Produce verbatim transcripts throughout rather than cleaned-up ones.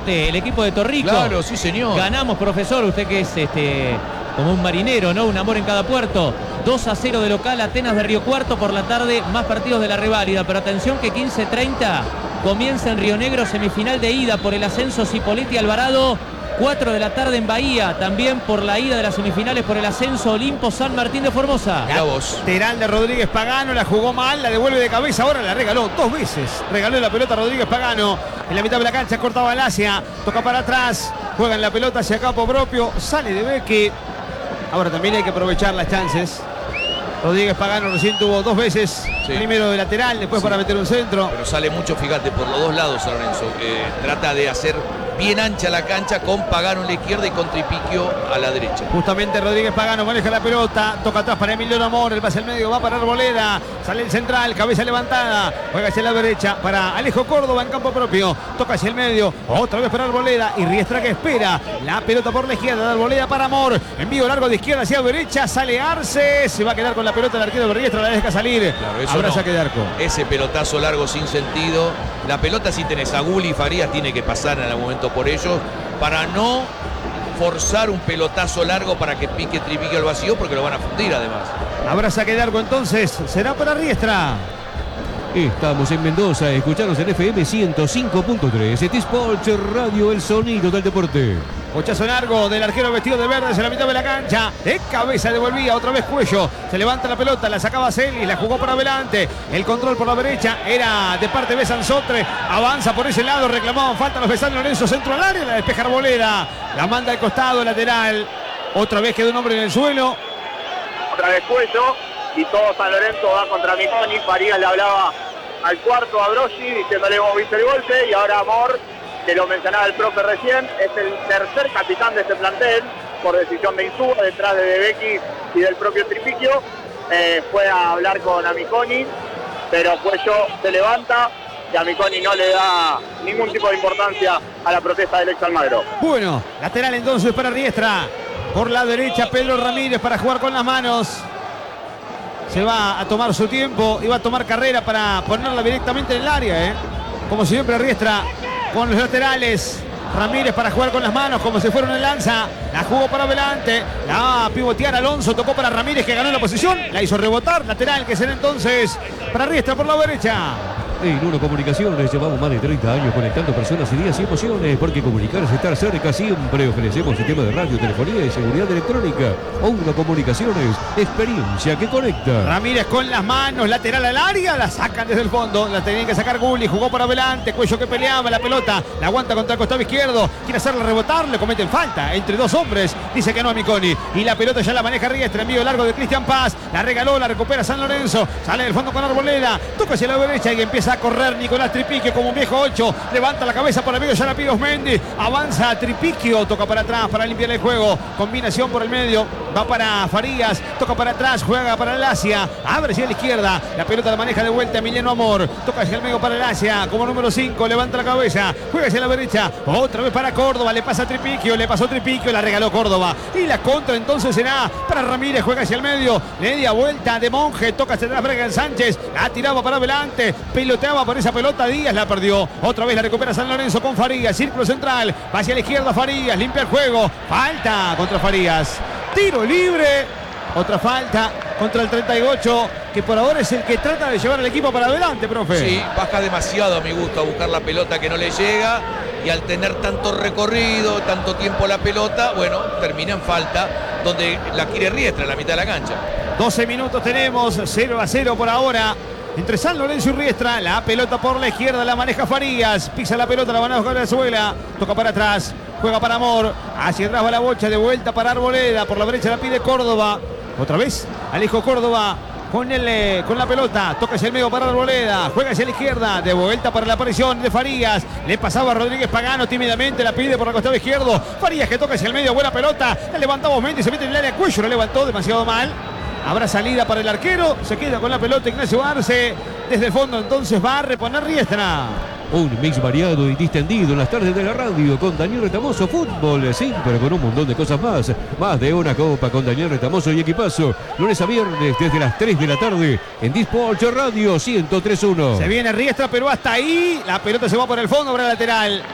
Deporte, el equipo de Torrico. Claro, sí, señor. Ganamos, profesor, usted que es este como un marinero, ¿no? Un amor en cada puerto. dos a cero de local, Atenas de Río Cuarto. Por la tarde, más partidos de la reválida. Pero atención que quince treinta comienza en Río Negro, semifinal de ida por el ascenso Cipolletti Alvarado. cuatro de la tarde en Bahía, también por la ida de las semifinales por el ascenso Olimpo San Martín de Formosa. Mirá vos. Lateral de Rodríguez Pagano, la jugó mal, la devuelve de cabeza, ahora la regaló dos veces. Regaló la pelota a Rodríguez Pagano. En la mitad de la cancha cortaba Alasia, toca para atrás, juega en la pelota hacia campo propio, sale de Becky. Ahora también hay que aprovechar las chances. Rodríguez Pagano recién tuvo dos veces, sí. Primero de lateral, después sí. Para meter un centro. Pero sale mucho, fíjate, por los dos lados Lorenzo. Eh, trata de hacer bien ancha la cancha con Pagano en la izquierda y con Tripiquio a la derecha. Justamente Rodríguez Pagano maneja la pelota, toca atrás para Emiliano Amor, el pase al medio va para Arboleda, sale el central, cabeza levantada, juega hacia la derecha para Alejo Córdoba en campo propio, toca hacia el medio, otra vez para Arboleda y Riestra que espera, la pelota por la izquierda de Arboleda para Amor, envío largo de izquierda hacia derecha, sale Arce, se va a quedar con la pelota el arquero de Riestra, la deja salir, claro, habrá no. saque de arco. Ese pelotazo largo sin sentido, la pelota si tenés a Gulli y Farías tiene que pasar en algún momento por ellos para no forzar un pelotazo largo para que pique Tripiquio al vacío porque lo van a fundir además. Habrá saque de arco entonces, será para Riestra. Estamos en Mendoza, escuchanos en F M ciento cinco punto tres, T-Sports Radio, el sonido del deporte. Cochazo largo del arquero vestido de verde en la mitad de la cancha. De cabeza devolvía otra vez Cuello. Se levanta la pelota, la sacaba Celis, la jugó para adelante. El control por la derecha era de parte de Sansotre. Avanza por ese lado, reclamaban falta los de San Lorenzo. Centro al área, la despeja Arboleda. La manda al costado, lateral. Otra vez quedó un hombre en el suelo. Otra vez Cuello. Y todo San Lorenzo va contra Miconi. Farías le hablaba al cuarto a Broggi diciéndole vos viste el golpe. Y ahora Amor, que lo mencionaba el profe recién, es el tercer capitán de este plantel, por decisión de Insúa, detrás de De Becky y del propio Tripiquio. Eh, fue a hablar con Amiconi, pero Cuello se levanta y Amiconi no le da ningún tipo de importancia a la protesta del ex Almagro. Bueno, lateral entonces para Riestra. Por la derecha Pedro Ramírez para jugar con las manos. Se va a tomar su tiempo y va a tomar carrera para ponerla directamente en el área, ¿eh? Como siempre Riestra con los laterales. Ramírez para jugar con las manos como si fuera una lanza. La jugó para adelante. La va a pivotear Alonso. Tocó para Ramírez que ganó la posición. La hizo rebotar. Lateral que será entonces para Riestra por la derecha. En Uno Comunicaciones llevamos más de treinta años conectando personas, ideas y emociones, porque comunicar es estar cerca siempre. Ofrecemos sistema de radio, telefonía y seguridad electrónica. Uno Comunicaciones, experiencia que conecta. Ramírez con las manos, lateral al área, la sacan desde el fondo. La tenían que sacar Gulli, jugó por adelante. Cuello que peleaba, la pelota la aguanta contra el costado izquierdo. Quiere hacerle rebotar, le cometen falta entre dos hombres. Dice que no a Miconi. Y la pelota ya la maneja Riestra. Envío largo de Cristian Paz. La regaló, la recupera San Lorenzo. Sale del fondo con Arboleda. Toca hacia la derecha y empieza a correr Nicolás Tripiquio como un viejo ocho. Levanta la cabeza por el medio, ya la pide Osmendi. Avanza a Tripiquio, toca para atrás para limpiar el juego. Combinación por el medio, va para Farías, toca para atrás, juega para el Asia. Abre hacia la izquierda, la pelota la maneja de vuelta Emiliano Amor. Toca hacia el medio para el Asia, como número cinco, levanta la cabeza, juega hacia la derecha. Otra vez para Córdoba, le pasa a Tripiquio, le pasó Tripiquio, la regaló Córdoba. Y la contra entonces será para Ramírez, juega hacia el medio. Media vuelta de Monje, toca hacia atrás Brian Sánchez. La tiraba para adelante, peloteaba por esa pelota, Díaz la perdió. Otra vez la recupera San Lorenzo con Farías. Círculo central. Va hacia la izquierda Farías. Limpia el juego. Falta contra Farías. Tiro libre. Otra falta contra el treinta y ocho. Que por ahora es el que trata de llevar al equipo para adelante, profe. Sí, baja demasiado a mi gusto a buscar la pelota que no le llega. Y al tener tanto recorrido, tanto tiempo la pelota, bueno, termina en falta. Donde la quiere Riestra en la mitad de la cancha. doce minutos tenemos. cero a cero por ahora. Entre San Lorenzo y Riestra, la pelota por la izquierda la maneja Farías, pisa la pelota, la van a buscar Venezuela, toca para atrás, juega para Amor, hacia atrás va la bocha, de vuelta para Arboleda, por la derecha la pide Córdoba, otra vez Alejo Córdoba con, el, con la pelota, toca hacia el medio para Arboleda, juega hacia la izquierda, de vuelta para la aparición de Farías, le pasaba a Rodríguez Pagano tímidamente, la pide por el costado izquierdo, Farías que toca hacia el medio, buena pelota, la levantamos Mendy, se mete en el área, Cuello lo levantó demasiado mal. Habrá salida para el arquero. Se queda con la pelota Ignacio Arce. Desde el fondo entonces va a reponer Riestra. Un mix variado y distendido en las tardes de la radio con Daniel Retamoso. Fútbol, sí, pero con un montón de cosas más. Más de una copa con Daniel Retamoso y equipazo. Lunes a viernes desde las tres de la tarde en T-Sports Radio ciento tres punto uno. Se viene Riestra, pero hasta ahí. La pelota se va por el fondo para el lateral.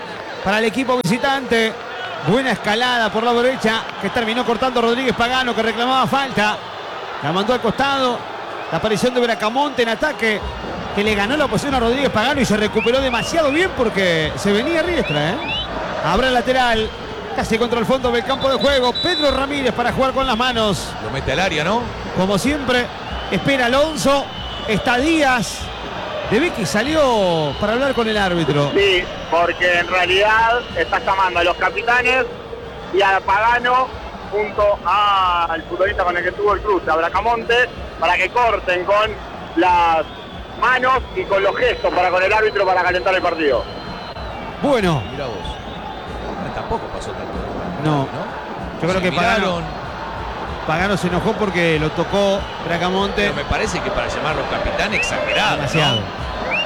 para el equipo visitante. Buena escalada por la derecha que terminó cortando Rodríguez Pagano, que reclamaba falta. La mandó al costado. La aparición de Bracamonte en ataque, que le ganó la posición a Rodríguez Pagano y se recuperó demasiado bien porque se venía Riestra, ¿eh? Habrá el lateral, casi contra el fondo del campo de juego. Pedro Ramírez para jugar con las manos. Lo mete al área, ¿no? Como siempre, espera Alonso. Está Díaz. De Vicky salió para hablar con el árbitro. Sí, porque en realidad está llamando a los capitanes y a Pagano junto al futbolista con el que tuvo el cruce, a Bracamonte, para que corten con las manos y con los gestos para con el árbitro para calentar el partido. Bueno. Mira vos. Tampoco pasó tanto. No. ¿no? Yo creo Se que Pagano, miraron. Pagano se enojó porque lo tocó Bracamonte. Pero me parece que para llamarlo capitán exagerado. Demasiado. ¿no?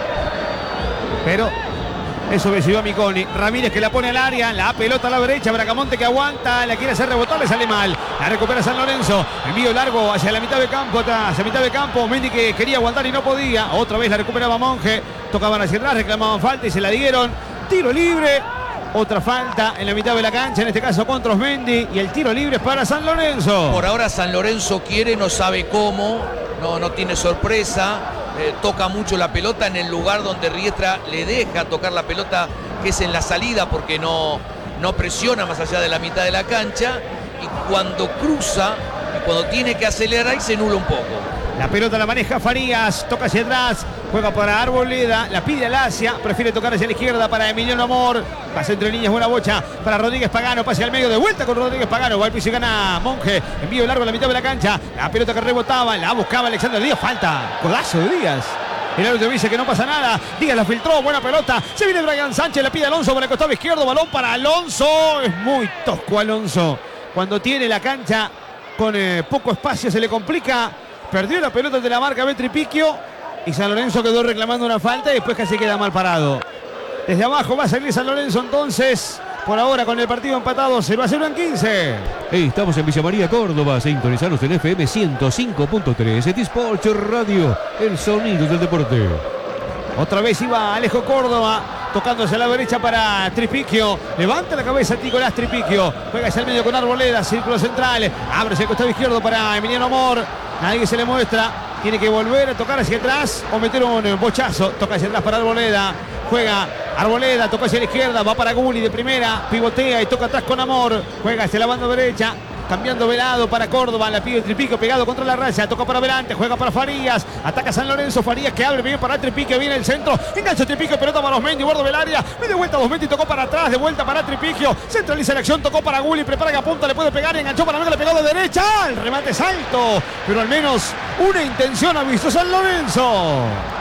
Pero eso recibió a Miconi. Ramírez que la pone al área. La pelota a la derecha. Bracamonte que aguanta. La quiere hacer rebotar. Le sale mal. La recupera San Lorenzo. Envío largo hacia la mitad de campo. Hacia mitad de campo. Mendy que quería aguantar y no podía. Otra vez la recuperaba Monge. Tocaban hacia atrás. Reclamaban falta y se la dieron. Tiro libre. Otra falta en la mitad de la cancha. En este caso contra Osmendi. Y el tiro libre es para San Lorenzo. Por ahora San Lorenzo quiere, no sabe cómo. No, no tiene sorpresa. Eh, toca mucho la pelota en el lugar donde Riestra le deja tocar la pelota, que es en la salida, porque no, no presiona más allá de la mitad de la cancha, y cuando cruza y cuando tiene que acelerar ahí se nula un poco. La pelota la maneja Farías, toca hacia atrás, juega para Arboleda, la pide al Asia, prefiere tocar hacia la izquierda para Emiliano Amor, pasa entre líneas, buena bocha para Rodríguez Pagano, pase al medio, de vuelta con Rodríguez Pagano, va al piso y gana Monge, envío largo a la mitad de la cancha, la pelota que rebotaba, la buscaba Alexander Díaz, falta, codazo de Díaz. El árbitro dice que no pasa nada. Díaz la filtró, buena pelota. Se viene Brian Sánchez, la pide Alonso por el costado izquierdo. Balón para Alonso. Es muy tosco Alonso. Cuando tiene la cancha con eh, poco espacio se le complica. Perdió la pelota de la marca Betripiquio. Y San Lorenzo quedó reclamando una falta y después casi queda mal parado. Desde abajo va a salir San Lorenzo entonces. Por ahora con el partido empatado cero a cero en quince. Estamos en Villa María, Córdoba. Sintonizanos en F M ciento cinco punto tres. T-Sport Radio, el sonido del deporte. Otra vez iba Alejo Córdoba, tocándose a la derecha para Tripiquio. Levanta la cabeza Nicolás Tripiquio. Juega hacia el medio con Arboleda, círculo central. Abre hacia el costado izquierdo para Emiliano Amor. Nadie se le muestra. Tiene que volver a tocar hacia atrás o meter un bochazo. Toca hacia atrás para Arboleda. Juega Arboleda, toca hacia la izquierda, va para Gulli de primera, pivotea y toca atrás con Amor. Juega hacia la banda derecha, cambiando de lado para Córdoba, la pide Tripiquio pegado contra la raya, toca para adelante, juega para Farías, ataca San Lorenzo, Farías que abre bien para Tripiquio, viene el centro, engancha Tripiquio, pelota para Osmendi, guardo del área, medio vuelta Osmendi, tocó para atrás, de vuelta para Tripiquio, centraliza la acción, tocó para Gulli, prepara que apunta, le puede pegar, enganchó para Mega, le pegó de derecha, el remate es alto, pero al menos una intención ha visto San Lorenzo.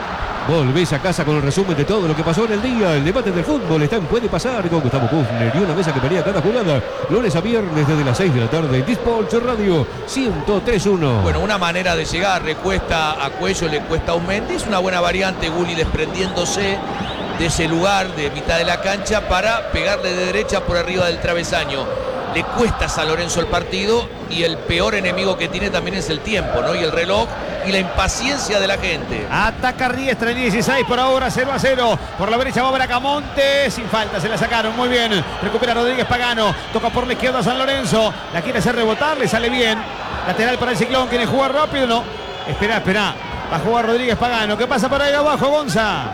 Volvés a casa con el resumen de todo lo que pasó en el día. El debate del fútbol está en Puede Pasar con Gustavo Kufner y una mesa que pelea cada jugada. Lunes a viernes desde las seis de la tarde en T-Sport Radio ciento tres punto uno. Bueno, una manera de llegar, le cuesta a Cuello, le cuesta a Osmendi. Es una buena variante, Gulli desprendiéndose de ese lugar de mitad de la cancha para pegarle de derecha por arriba del travesaño. Le cuesta a San Lorenzo el partido y el peor enemigo que tiene también es el tiempo, ¿no? Y el reloj y la impaciencia de la gente. Ataca Riestra en dieciséis por ahora, cero a cero. Por la derecha va Bracamonte, sin falta, se la sacaron, muy bien. Recupera Rodríguez Pagano, toca por la izquierda San Lorenzo, la quiere hacer rebotar, le sale bien. Lateral para el Ciclón, quiere jugar rápido, no. Espera, espera, va a jugar Rodríguez Pagano. ¿Qué pasa por ahí abajo, Gonza?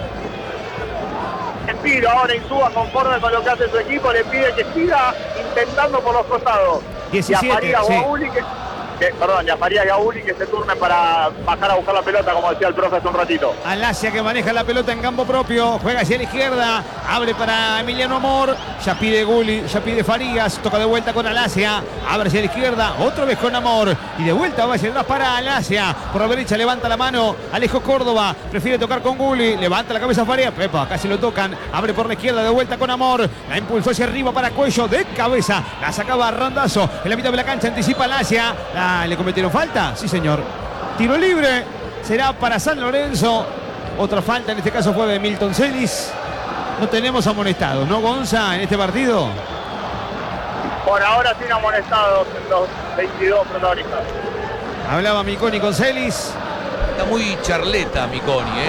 Espiro ahora Insúa conforme con lo que hace su equipo, le pide que siga intentando por los costados. diecisiete, y a Farías sí. Gauli que, que, perdón, y a Farías Gauli que se turne para bajar a buscar la pelota, como decía el profe hace un ratito. Alasia que maneja la pelota en campo propio, juega hacia la izquierda, abre para Emiliano Amor, ya pide Gulli, ya pide Farías, toca de vuelta con Alasia, abre hacia la izquierda, otra vez con Amor, y de vuelta va hacia atrás para Alasia, por la derecha levanta la mano, Alejo Córdoba, prefiere tocar con Gulli, levanta la cabeza Farías, Pepa, casi lo tocan, abre por la izquierda, de vuelta con Amor, la impulsó hacia arriba para Cuello, de cabeza, la sacaba Randazo, en la mitad de la cancha anticipa Alasia, la, ¿le cometieron falta? Sí señor, tiro libre, será para San Lorenzo, otra falta, en este caso fue de Milton Celis. No tenemos amonestados, ¿no, Gonza, en este partido? Por ahora sin amonestados en los veintidós protagonistas. Hablaba Miconi con Celis. Está muy charleta Miconi, ¿eh?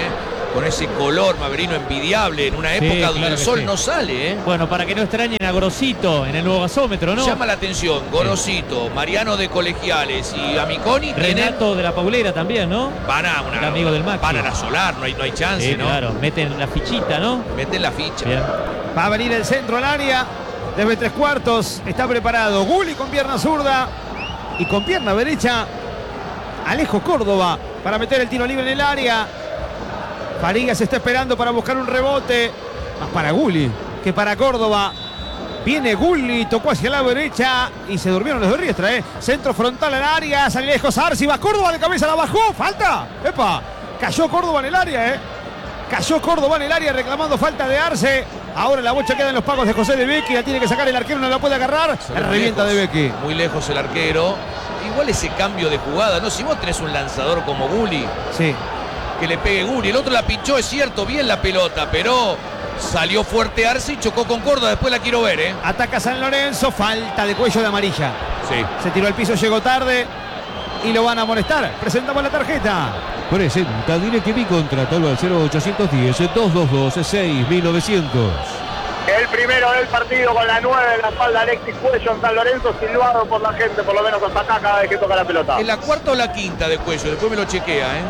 con ese color maverino envidiable en una época Sí, donde claro el que sol sí. no sale, ¿eh? Bueno, para que no extrañen a Grosito en el nuevo gasómetro, ¿no? Llama la atención, Gorosito, Mariano de Colegiales y Amiconi tienen, Renato de la Paulera también, ¿no? van a una, el amigo del Maxi. van a la solar, no hay, no hay chance, Sí, ¿no? claro, meten la fichita, ¿no? Meten la ficha. Bien. Va a venir el centro al área. Desde tres cuartos está preparado Gulli con pierna zurda y con pierna derecha Alejo Córdoba para meter el tiro libre en el área. Farías está esperando para buscar un rebote. Más para Gulli que para Córdoba. Viene Gulli, tocó hacia la derecha y se durmieron los de Riestra, ¿eh? Centro frontal al área, sale lejos Arce, va Córdoba de cabeza, la bajó, falta. ¡Epa! Cayó Córdoba en el área, ¿eh? Cayó Córdoba en el área reclamando falta de Arce. Ahora la bocha queda en los pagos de José de Becchi. La tiene que sacar el arquero, no la puede agarrar. La revienta de Becchi. Muy lejos el arquero. Igual ese cambio de jugada, ¿no? Si vos tenés un lanzador como Gulli, Sí. que le pegue Gulli. El otro la pinchó, es cierto, bien la pelota, pero salió fuerte Arce y chocó con Córdoba. Después la quiero ver, ¿eh? Ataca San Lorenzo, falta de cuello de amarilla. Sí. Se tiró al piso, llegó tarde y lo van a molestar. Presentamos la tarjeta. Presenta DirecTV, contratalo al cero ochocientos diez, doscientos veintidós, seis mil novecientos. El primero del partido con la nueve en la espalda, Alexis Cuello en San Lorenzo, silbado por la gente, por lo menos hasta acá cada vez que toca la pelota. ¿Es la cuarta o la quinta de Cuello? Después me lo chequea, ¿eh?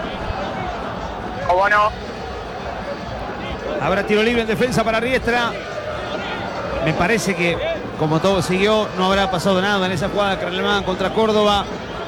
¿Cómo no? Habrá tiro libre en defensa para Riestra. Me parece que, como todo siguió, no habrá pasado nada en esa jugada que reclamaban contra Córdoba.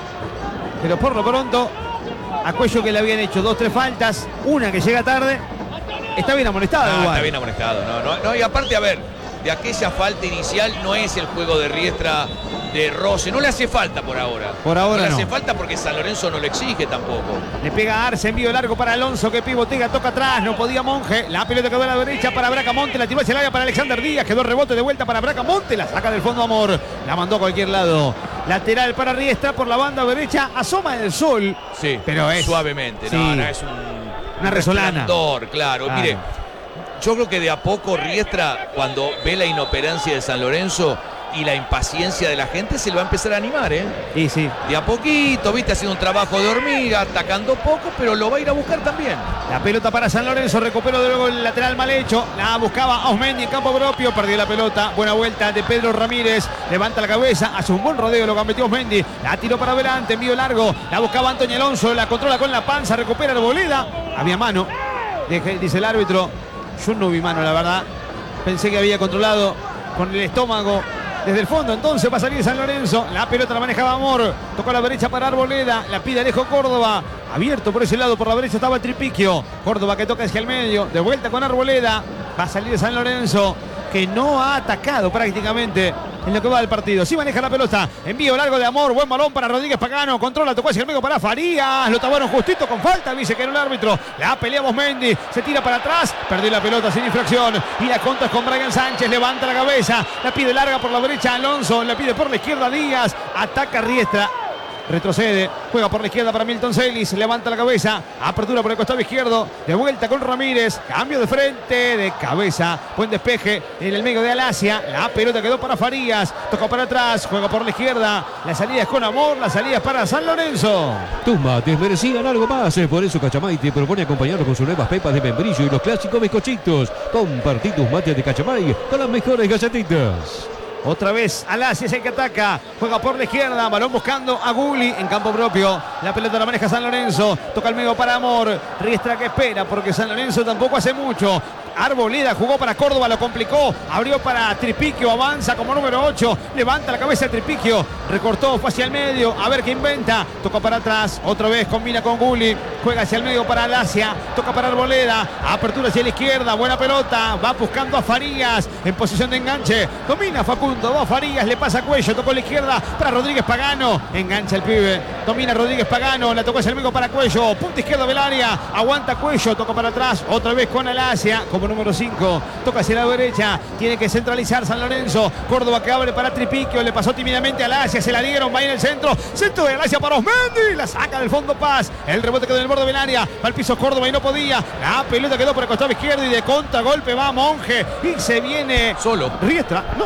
Pero por lo pronto, a Cuello, que le habían hecho dos, tres faltas, una que llega tarde, está bien amonestado. Ah, igual. está bien amonestado. No, no, no, y aparte, a ver, de aquella falta inicial no es el juego de Riestra de Rose. No le hace falta por ahora. Por ahora no. le no. hace falta porque San Lorenzo no lo exige tampoco. Le pega a Arce, envío largo para Alonso, que pivotea, toca atrás, no podía Monje. La pelota quedó a la derecha para Bracamonte, la tiró hacia el área para Alexander Díaz, quedó rebote de vuelta para Bracamonte, la saca del fondo Amor, la mandó a cualquier lado. Lateral para Riestra por la banda derecha, asoma el sol. Sí, pero es suavemente. sí, No, no, es un, una resolana. resplandor, claro. Claro. Mire, yo creo que de a poco Riestra, cuando ve la inoperancia de San Lorenzo y la impaciencia de la gente, se lo va a empezar a animar, ¿eh? Y sí, De a poquito, viste, haciendo un trabajo de hormiga, atacando poco, pero lo va a ir a buscar también. la pelota para San Lorenzo, recuperó de luego el lateral mal hecho, la buscaba Osmendi en campo propio, perdió la pelota, buena vuelta de Pedro Ramírez, levanta la cabeza, hace un buen rodeo, lo cometió Osmendi, la tiró para adelante, envío largo, la buscaba Antonio Alonso, la controla con la panza, recupera Arboleda, había mano, dice el árbitro, yo no vi mano la verdad, pensé que había controlado con el estómago. Desde el fondo entonces va a salir San Lorenzo. La pelota la manejaba Amor. Tocó a la derecha para Arboleda. La pide Alejo Córdoba. Abierto por ese lado. Por la derecha estaba Tripiquio. Córdoba que toca hacia el medio. De vuelta con Arboleda. Va a salir San Lorenzo, que no ha atacado prácticamente en lo que va del partido. Sí maneja la pelota. Envío largo de Amor. Buen balón para Rodríguez Pagano. Controla, tocó hacia el medio para Farías. Lo taparon justito con falta. Dice que era el árbitro. La peleamos Mendy. Se tira para atrás. Perdió la pelota sin infracción. Y la contra con Brian Sánchez. Levanta la cabeza. La pide larga por la derecha Alonso. La pide por la izquierda Díaz. Ataca Riestra. Retrocede, juega por la izquierda para Milton Celis, levanta la cabeza, apertura por el costado izquierdo, de vuelta con Ramírez, cambio de frente, de cabeza, buen despeje en el medio de Alasia, la pelota quedó para Farías, toca para atrás, juega por la izquierda, la salida es con Amor, la salida es para San Lorenzo. Tus mates merecían algo más, por eso Cachamay te propone acompañarlos con sus nuevas pepas de membrillo y los clásicos bizcochitos. Compartí tus mates de Cachamay con las mejores galletitas. Otra vez Alasia es el que ataca, juega por la izquierda, balón buscando a Gulli en campo propio, la pelota la maneja San Lorenzo, toca el medio para Amor, Riestra que espera porque San Lorenzo tampoco hace mucho. Arboleda jugó para Córdoba, lo complicó, abrió para Tripiquio, avanza como número ocho, levanta la cabeza de Tripiquio, recortó, fue hacia el medio, a ver qué inventa, toca para atrás, otra vez combina con Gulli, juega hacia el medio para Alasia, toca para Arboleda, apertura hacia la izquierda, buena pelota, va buscando a Farías, en posición de enganche, domina Facundo, va a Farías, le pasa a Cuello, tocó a la izquierda para Rodríguez Pagano, engancha el pibe, domina Rodríguez Pagano, la tocó hacia el medio para Cuello, punta izquierda del área, aguanta Cuello, toca para atrás, otra vez con Alasia, como número cinco, toca hacia la derecha, tiene que centralizar San Lorenzo, Córdoba que abre para Tripiquio, le pasó tímidamente a Alasia, se la dieron, va en el centro, centro de Alasia para Osmendi, la saca del fondo Paz, el rebote quedó en el borde del área, va al piso Córdoba y no podía, la pelota quedó por el costado izquierdo y de contragolpe va Monje y se viene Solo. Riestra, no,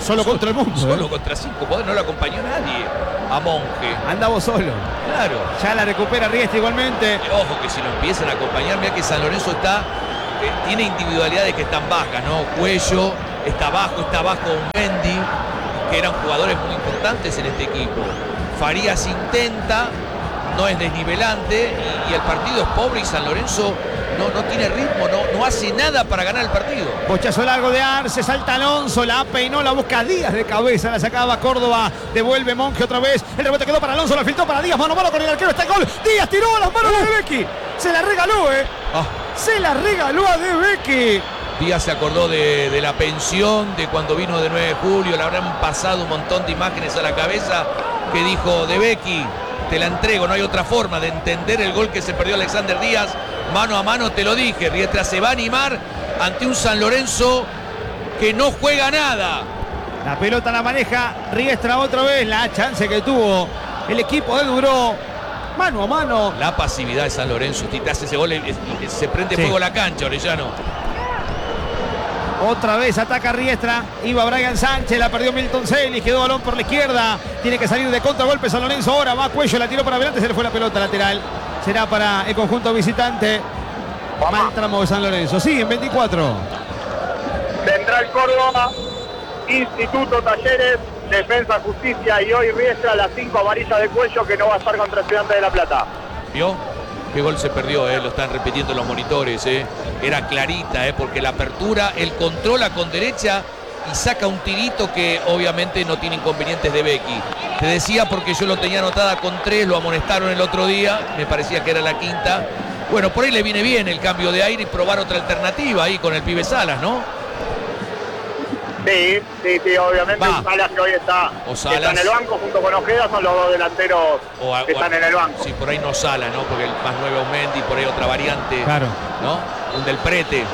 Solo contra el mundo. Solo ¿eh? contra cinco, no lo acompañó nadie a Monje. Anda vos solo. Claro. Ya la recupera Riestra igualmente. Ojo que si lo empiezan a acompañar, mira que San Lorenzo está, eh, tiene individualidades que están bajas, ¿no? Cuello está bajo, está bajo Mendy, que eran jugadores muy importantes en este equipo. Farías intenta, no es desnivelante y, y el partido es pobre y San Lorenzo no, no tiene ritmo, no, no hace nada para ganar el partido. Bochazo largo de Arce, salta Alonso, la peinó, la busca Díaz de cabeza, la sacaba Córdoba, devuelve Monje otra vez, el rebote quedó para Alonso, la filtró para Díaz, mano a mano con el arquero, está el gol, Díaz tiró a las manos de Becky, se la regaló, eh, Ah. se la regaló a De Becky. Díaz se acordó de, de la pensión, de cuando vino de nueve de julio, le habrán pasado un montón de imágenes a la cabeza que dijo De Becky, te la entrego, no hay otra forma de entender el gol que se perdió Alexander Díaz, mano a mano te lo dije, Riestra se va a animar ante un San Lorenzo que no juega nada. La pelota la maneja Riestra otra vez, la chance que tuvo el equipo de Duró, mano a mano. La pasividad de San Lorenzo, si te hace ese gol, es- es- se prende Sí. fuego la cancha, Orellano. Otra vez ataca Riestra, iba Brian Sánchez, la perdió Milton Celis, quedó balón por la izquierda, tiene que salir de contragolpe San Lorenzo, ahora va Cuello, la tiró para adelante, se le fue la pelota lateral, será para el conjunto visitante. Mal tramo de San Lorenzo, siguen veinticuatro. Central Córdoba, Instituto Talleres, Defensa Justicia y hoy Riestra, las cinco amarillas de Cuello que no va a estar contra Estudiantes de La Plata. ¿Vio? Qué gol se perdió, eh? Lo están repitiendo los monitores. Eh. Era clarita, eh, porque la apertura, él controla con derecha y saca un tirito que obviamente no tiene inconvenientes de Becky. Te decía porque yo lo tenía anotada con tres, lo amonestaron el otro día, me parecía que era la quinta. Bueno, por ahí le viene bien el cambio de aire y probar otra alternativa ahí con el pibe Salas, ¿no? Sí, sí, sí, obviamente Va. Salas que hoy está, O que Salas. está en el banco junto con Ojeda, son los dos delanteros O a- que o a- están en el banco. Sí, por ahí no Sala, ¿no? Porque el más nueve Aumendi, por ahí otra variante, Claro. ¿no? Un del Prete.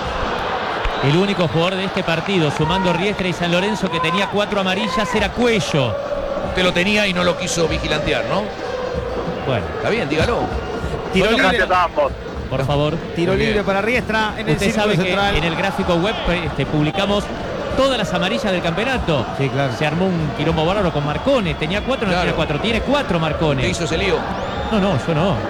El único jugador de este partido, sumando Riestra y San Lorenzo, que tenía cuatro amarillas, era Cuello. Usted lo tenía y no lo quiso vigilantear, ¿no? Bueno, Está bien, dígalo. Tiro Bueno, libre, gracias a ambos. por favor. tiro Muy libre bien. para Riestra en el Usted círculo sabe que central. en el gráfico web este, publicamos todas las amarillas del campeonato. Sí, claro. Se armó un quilombo bárbaro con Marcone. Tenía cuatro, no Claro. tiene cuatro. Tiene cuatro Marcone. ¿Qué hizo ese lío? No, no, yo no.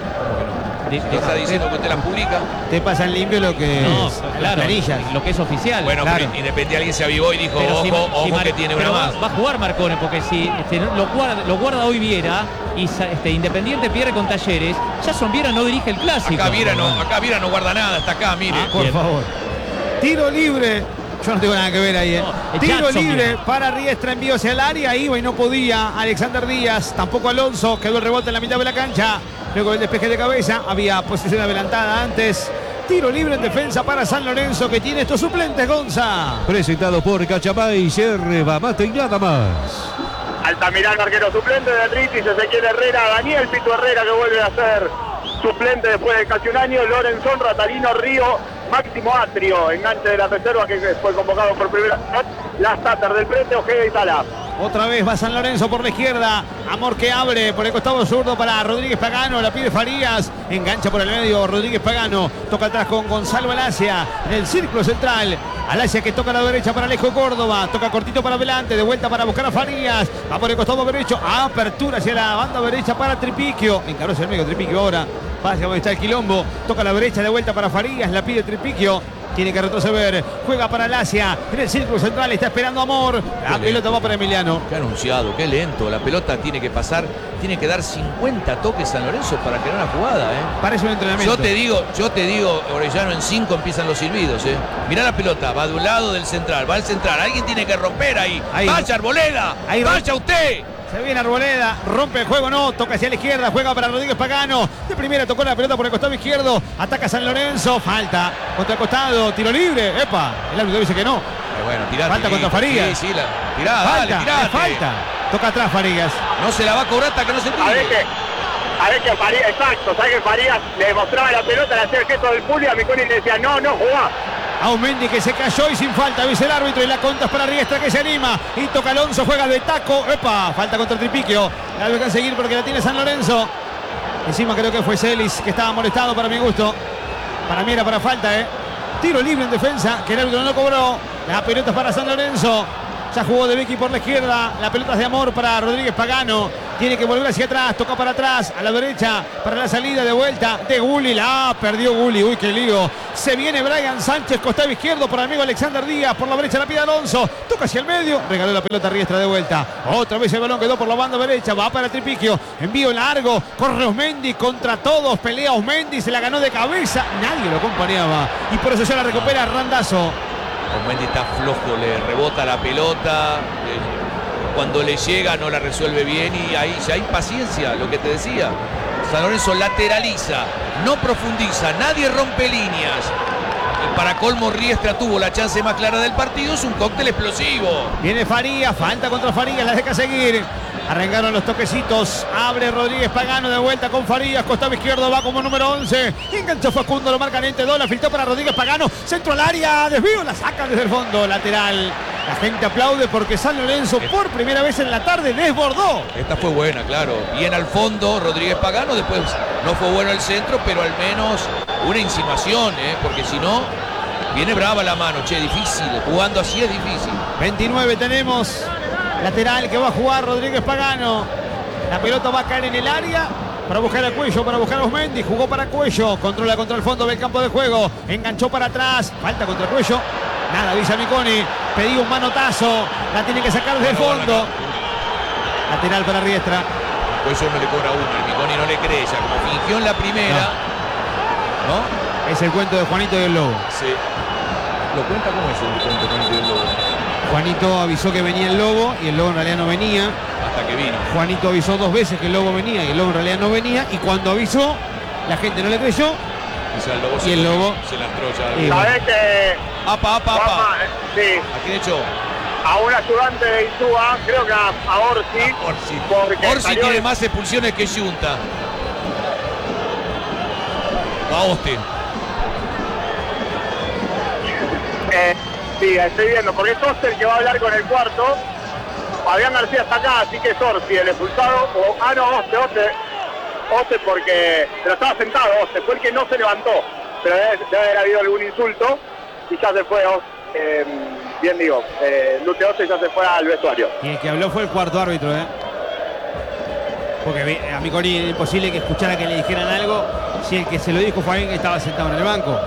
De- ¿Qué de- está diciendo que usted las publica? Te pasan limpio lo que No, es las claro, planillas. lo que es oficial. Bueno, Claro. pero independiente alguien se avivó y dijo, Pero ojo, si- ojo si Mar- que tiene una pero más. va, va a jugar Marcone, porque si este, lo, guarda, lo guarda hoy Viera y sa- este, Independiente pierde con Talleres, ya Son Viera no dirige el clásico. Acá Viera no, acá Viera no guarda nada, hasta acá, mire. Ah, Por Bien. favor. Tiro libre. Yo no tengo nada que ver ahí. ¿eh? No, es Tiro Jackson libre viene. para Riestra, envío hacia el área, iba y no podía. Alexander Díaz, tampoco Alonso, quedó el rebote en la mitad de la cancha. Luego el despeje de cabeza, había posición adelantada antes. Tiro libre en defensa para San Lorenzo, que tiene estos suplentes, Gonza. Presentado por Cachamay, yerba mate y nada más. Altamirano, arquero suplente de Ritis, Ezequiel Herrera, Daniel Pito Herrera que vuelve a ser suplente después de casi un año, Lorenzón, Ratalino, Río, Máximo Atrio, enganche de la reserva que fue convocado por primera vez, las Tatas del frente, Ojeda y Sala. Otra vez va San Lorenzo por la izquierda. Amor que abre por el costado zurdo para Rodríguez Pagano. La pide Farías. Engancha por el medio Rodríguez Pagano. Toca atrás con Gonzalo Alacia en el círculo central. Alacia que toca a la derecha para Alejo Córdoba. Toca cortito para adelante. De vuelta para buscar a Farías. Va por el costado derecho. Apertura hacia la banda derecha para Tripiquio. Encaró hacia el medio Tripiquio ahora. Va hacia donde está el quilombo. Toca a la derecha de vuelta para Farías. La pide Tripiquio. Tiene que retroceder. Juega para Alacia. En el círculo central está esperando Amor. La Qué pelota lento. va para Emiliano. Qué anunciado, qué lento. La pelota tiene que pasar, tiene que dar cincuenta toques San Lorenzo para crear una jugada, ¿eh? Parece un entrenamiento. Yo te digo, yo te digo, Orellano, en cinco empiezan los silbidos, ¿eh? Mirá la pelota, va de un lado del central, va al central. Alguien tiene que romper ahí. Ahí. Vaya, Arboleda. Ahí. Vaya usted. Se viene Arboleda, rompe el juego, no, toca hacia la izquierda, juega para Rodríguez Pagano. De primera tocó la pelota por el costado izquierdo, ataca San Lorenzo, falta contra el costado, tiro libre, epa, el árbitro dice que no. Eh, bueno, tirate. Falta contra listo. Farías. Sí, sí, la, tirá, falta, dale, tirate. es falta. Toca atrás Farías. No se la va a cobrar hasta que no se A ver tire. que, a ver que Farías, exacto, ¿sabes que Farías le mostraba la pelota, le hacía el gesto del Puli, a Miconi le decía, no, no, jugá. Aumendi que se cayó y sin falta, dice el árbitro, y la conta es para Riestra que se anima. Y toca Alonso, juega de taco, epa, falta contra Tripiquio. La debe conseguir porque la tiene San Lorenzo. Encima creo que fue Celis que estaba molestado para mi gusto. Para mí era para falta, eh. Tiro libre en defensa, que el árbitro no lo cobró. La pelota es para San Lorenzo. Ya jugó De Vicky por la izquierda. La pelota es de Amor para Rodríguez Pagano. Tiene que volver hacia atrás. Toca para atrás. A la derecha. Para la salida de vuelta de Gulli. La perdió Gulli. Uy, qué lío. Se viene Brian Sánchez. Costado izquierdo por el amigo Alexander Díaz. Por la derecha la pide Alonso. Toca hacia el medio. Regaló la pelota a Riestra de vuelta. Otra vez el balón quedó por la banda derecha. Va para Tripiquio. Envío largo. Corre Osmendi contra todos. Pelea Osmendi. Se la ganó de cabeza. Nadie lo acompañaba. Y por eso ya la recupera Randazzo. Osmendi está flojo. Le rebota la pelota. Eh, Cuando le llega no la resuelve bien y ahí ya hay paciencia, lo que te decía. San Lorenzo lateraliza, no profundiza, nadie rompe líneas. Y para colmo Riestra tuvo la chance más clara del partido, es un cóctel explosivo. Viene Farías, falta contra Farías, la deja seguir. Arrancaron los toquecitos, abre Rodríguez Pagano de vuelta con Farías, costado izquierdo, va como número once. Enganchó Facundo, lo marcan entre dos, la filtró para Rodríguez Pagano, centro al área, desvío, la saca desde el fondo, lateral. La gente aplaude porque San Lorenzo por primera vez en la tarde desbordó. Esta fue buena, claro. Bien al fondo Rodríguez Pagano, después no fue bueno el centro, pero al menos una insinuación, ¿eh? Porque si no, viene brava la mano, che, difícil, jugando así es difícil. veintinueve tenemos, lateral que va a jugar Rodríguez Pagano. La pelota va a caer en el área. Para buscar a Cuello, para buscar a Osmendi, jugó para Cuello, controla contra el fondo del campo de juego, enganchó para atrás, falta contra Cuello. Nada, Villamiconi, pedía un manotazo, la tiene que sacar desde el fondo. Lateral para Riestra. Pues yo me le cobra uno, el Miconi no le cree ya, como fingió en la primera. ¿No? ¿No? Es el cuento de Juanito y el Lobo. Sí. ¿Lo cuenta cómo es el cuento de Juanito y el Lobo? Juanito avisó que venía el Lobo y el Lobo en realidad no venía. Hasta que vino. Juanito avisó dos veces que el Lobo venía y el Lobo en realidad no venía. Y cuando avisó, la gente no le creyó. O sea, el Lobo y se el Lobo se lastró ya. Y ¿Sabés que Apa, apa, apa. Juanma, sí, ¿A quién echó? a un ayudante de Insúa, creo que a, a Orsi, A Orsi. porque Orsi salió tiene de- más expulsiones que Junta. A Austin. Eh, sí, estoy viendo, porque es Oster el que va a hablar con el cuarto. Fabián García está acá, así que es Orsi el expulsado. O, ah, no, Oster, Oster. Oster porque, pero estaba sentado Oster, fue el que no se levantó. Pero debe, debe haber habido algún insulto y ya se fue. Eh, bien digo, eh, Lute Oster ya se fue al vestuario. Y el que habló fue el cuarto árbitro, ¿eh? Porque a Miconi era imposible que escuchara que le dijeran algo si el que se lo dijo fue alguien que estaba sentado en el banco.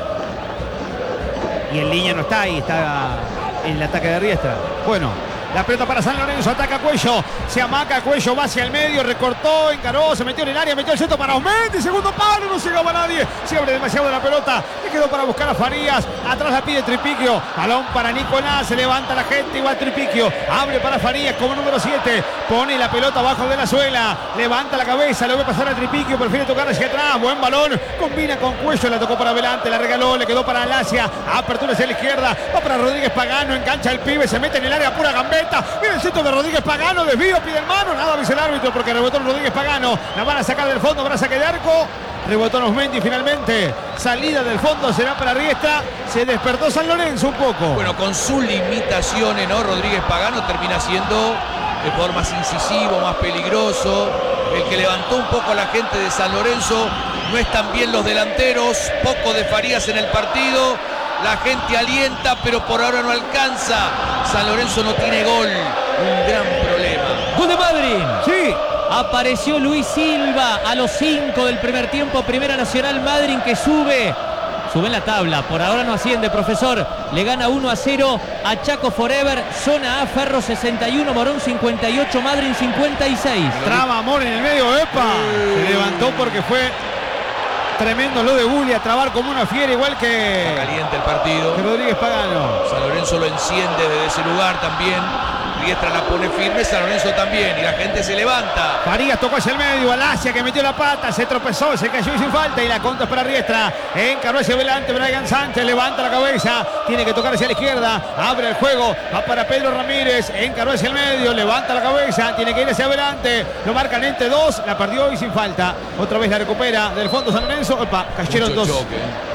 Y el línea no está ahí, está en el ataque de Riestra. Bueno, la pelota para San Lorenzo, ataca Cuello, se amaca Cuello, va hacia el medio, recortó, encaró, se metió en el área, metió el centro para Osmendi, segundo palo, no llegaba nadie, se abre demasiado la pelota, le quedó para buscar a Farías, atrás la pide Tripiquio, balón para Nicolás, se levanta la gente y va Tripiquio, abre para Farías como número siete, pone la pelota abajo de la suela, levanta la cabeza, lo ve pasar a Tripiquio, prefiere tocar hacia atrás, buen balón, combina con Cuello, la tocó para adelante, la regaló, le quedó para Alasia, apertura hacia la izquierda, va para Rodríguez Pagano, engancha el pibe, se mete en el área pura gambeta. Mira el centro de Rodríguez Pagano, desvío, pide el mano, nada dice el árbitro porque rebotó Rodríguez Pagano, la van a sacar del fondo para saque de arco, rebotó Osmendi finalmente, salida del fondo será para Riestra, se despertó San Lorenzo un poco. Bueno, con sus limitaciones, ¿no? Rodríguez Pagano termina siendo el jugador más incisivo, más peligroso, el que levantó un poco a la gente de San Lorenzo. No están bien los delanteros, poco de Farías en el partido. La gente alienta, pero por ahora no alcanza. San Lorenzo no tiene gol. Un gran problema. Gol de Madrid. Sí, Apareció Luis Silva a los cinco del primer tiempo. Primera Nacional, Madrid que sube. Sube en la tabla. Por ahora no asciende, profesor. Le gana uno a cero a Chaco Forever. Zona A, Ferro sesenta y uno, Morón cincuenta y ocho, Madrid cincuenta y seis. traba Amor en el medio, epa, se levantó porque fue tremendo lo de Gulli a trabar como una fiera, igual que, Está caliente el partido. que Rodríguez Pagano. San Lorenzo lo enciende desde ese lugar también. Riestra la pone firme, San Lorenzo también. Y la gente se levanta. Farías tocó hacia el medio, Alasia que metió la pata, se tropezó, se cayó y sin falta y la contra es para Riestra. Encaró hacia adelante Brian Sánchez, levanta la cabeza, tiene que tocar hacia la izquierda, abre el juego, va para Pedro Ramírez, encaró hacia el medio, levanta la cabeza, tiene que ir hacia adelante, lo marcan entre dos, la perdió y sin falta. Otra vez la recupera del fondo San Lorenzo, opa, cayeron Mucho dos. choque.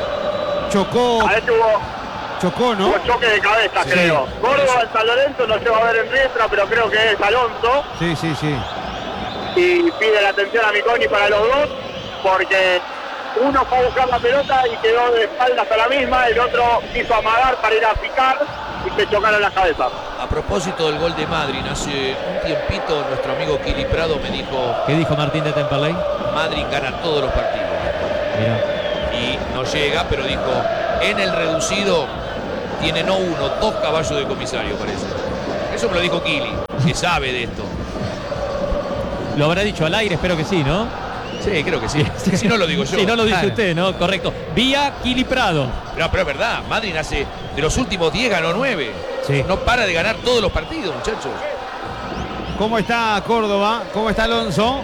Chocó, A ver, hubo, chocó, ¿no? hubo choque de cabeza, Sí. creo. Córdoba en San Lorenzo no se va a ver en Riestra, pero creo que es Alonso. Sí, sí, sí. Y pide la atención a Miconi para los dos, porque uno fue a buscar la pelota y quedó de espaldas a la misma, el otro quiso amagar para ir a picar y se chocaron las cabezas. A propósito del gol de Madrid, hace un tiempito nuestro amigo Kili Prado me dijo... ¿Qué dijo Martín de Temperley? Madrid gana todos los partidos. Mirá. Y no llega, pero dijo, en el reducido tiene no uno, dos caballos de comisario, parece. Eso me lo dijo Kili, que sabe de esto. Lo habrá dicho al aire, espero que sí, ¿no? Sí, creo que sí. Si no lo digo yo. Si no lo dice Claro. usted, ¿no? Correcto. Vía Kili Prado. No, pero es verdad, Madrid hace de los últimos diez ganó nueve. Sí. No para de ganar todos los partidos, muchachos. ¿Cómo está Córdoba? ¿Cómo está Alonso?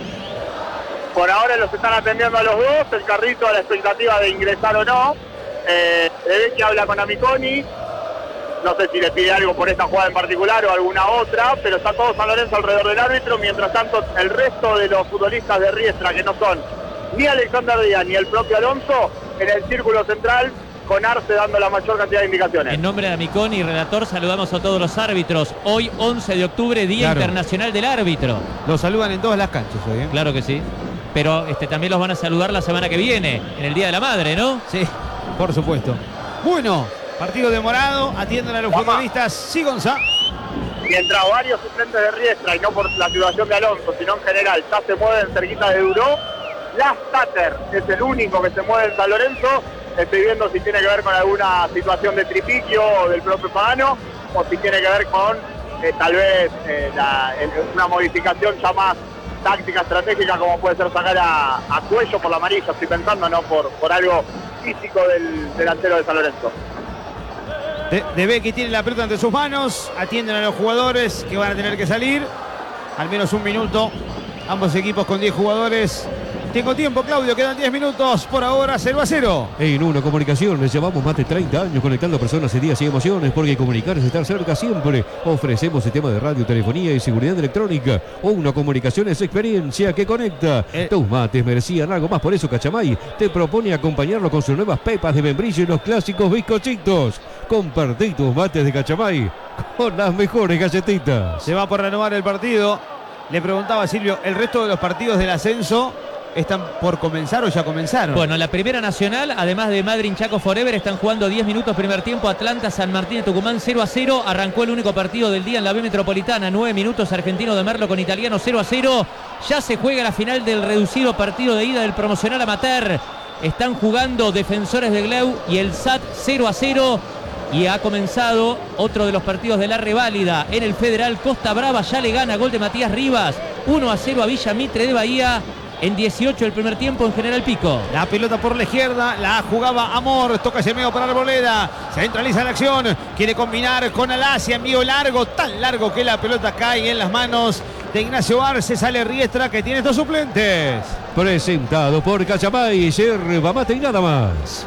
Por ahora los están atendiendo a los dos, el carrito a la expectativa de ingresar o no. Eh, de que habla con Amiconi, no sé si le pide algo por esta jugada en particular o alguna otra, pero está todo San Lorenzo alrededor del árbitro. Mientras tanto, el resto de los futbolistas de Riestra, que no son ni Alexander Díaz ni el propio Alonso, en el círculo central, con Arce dando la mayor cantidad de indicaciones. En nombre de Amiconi y relator, saludamos a todos los árbitros. Hoy, once de octubre, Día Claro. Internacional del Árbitro. Los saludan en todas las canchas hoy, ¿eh? Claro que sí. Pero este, también los van a saludar la semana que viene, en el Día de la Madre, ¿no? Sí, por supuesto. Bueno, partido demorado, atienden a los Juanma. futbolistas. Sí, Gonzá. Mientras varios suplentes de Riestra, y no por la situación de Alonso, sino en general, ya se mueven cerquita de Duró, Lastater es el único que se mueve en San Lorenzo. Estoy viendo si tiene que ver con alguna situación de Tripiquio o del propio Pagano, o si tiene que ver con eh, tal vez eh, la, el- una modificación ya más táctica, estratégica, como puede ser sacar a, a Cuello por la amarilla, estoy pensando, no por, por algo físico del delantero de San Lorenzo. De, de Becky tiene la pelota entre sus manos. Atienden a los jugadores que van a tener que salir. Al menos un minuto. Ambos equipos con diez jugadores. Tengo tiempo, Claudio. Quedan diez minutos. Por ahora, cero a cero. En Una Comunicación les llevamos más de treinta años conectando personas, ideas y emociones, porque comunicar es estar cerca siempre. Ofrecemos sistema de radio, telefonía y seguridad electrónica. Una Comunicación es experiencia que conecta. Eh. Tus mates merecían algo más, por eso Cachamay te propone acompañarlo con sus nuevas pepas de membrillo y los clásicos bizcochitos. Compartí tus mates de Cachamay con las mejores galletitas. Se va por renovar el partido. Le preguntaba a Silvio, ¿el resto de los partidos del ascenso están por comenzar o ya comenzaron? Bueno, la Primera Nacional, además de Madrid Chaco Forever, están jugando diez minutos primer tiempo. Atlanta, San Martín de Tucumán cero a cero. Arrancó el único partido del día en la B Metropolitana. nueve minutos, Argentino de Merlo con Italiano cero a cero. Ya se juega la final del reducido partido de ida del promocional amateur. Están jugando Defensores de Gleu y el S A T cero a cero. Y ha comenzado otro de los partidos de la reválida en el Federal. Costa Brava ya le gana, gol de Matías Rivas. uno a cero a Villa Mitre de Bahía. En dieciocho el primer tiempo en General Pico. La pelota por la izquierda, la jugaba Amor, toca ese medio para Arboleda, centraliza la acción, quiere combinar con Alasia, envío largo, tan largo que la pelota cae en las manos de Ignacio Arce, sale Riestra que tiene estos suplentes. Presentado por Cachamay, yerba mate y nada más.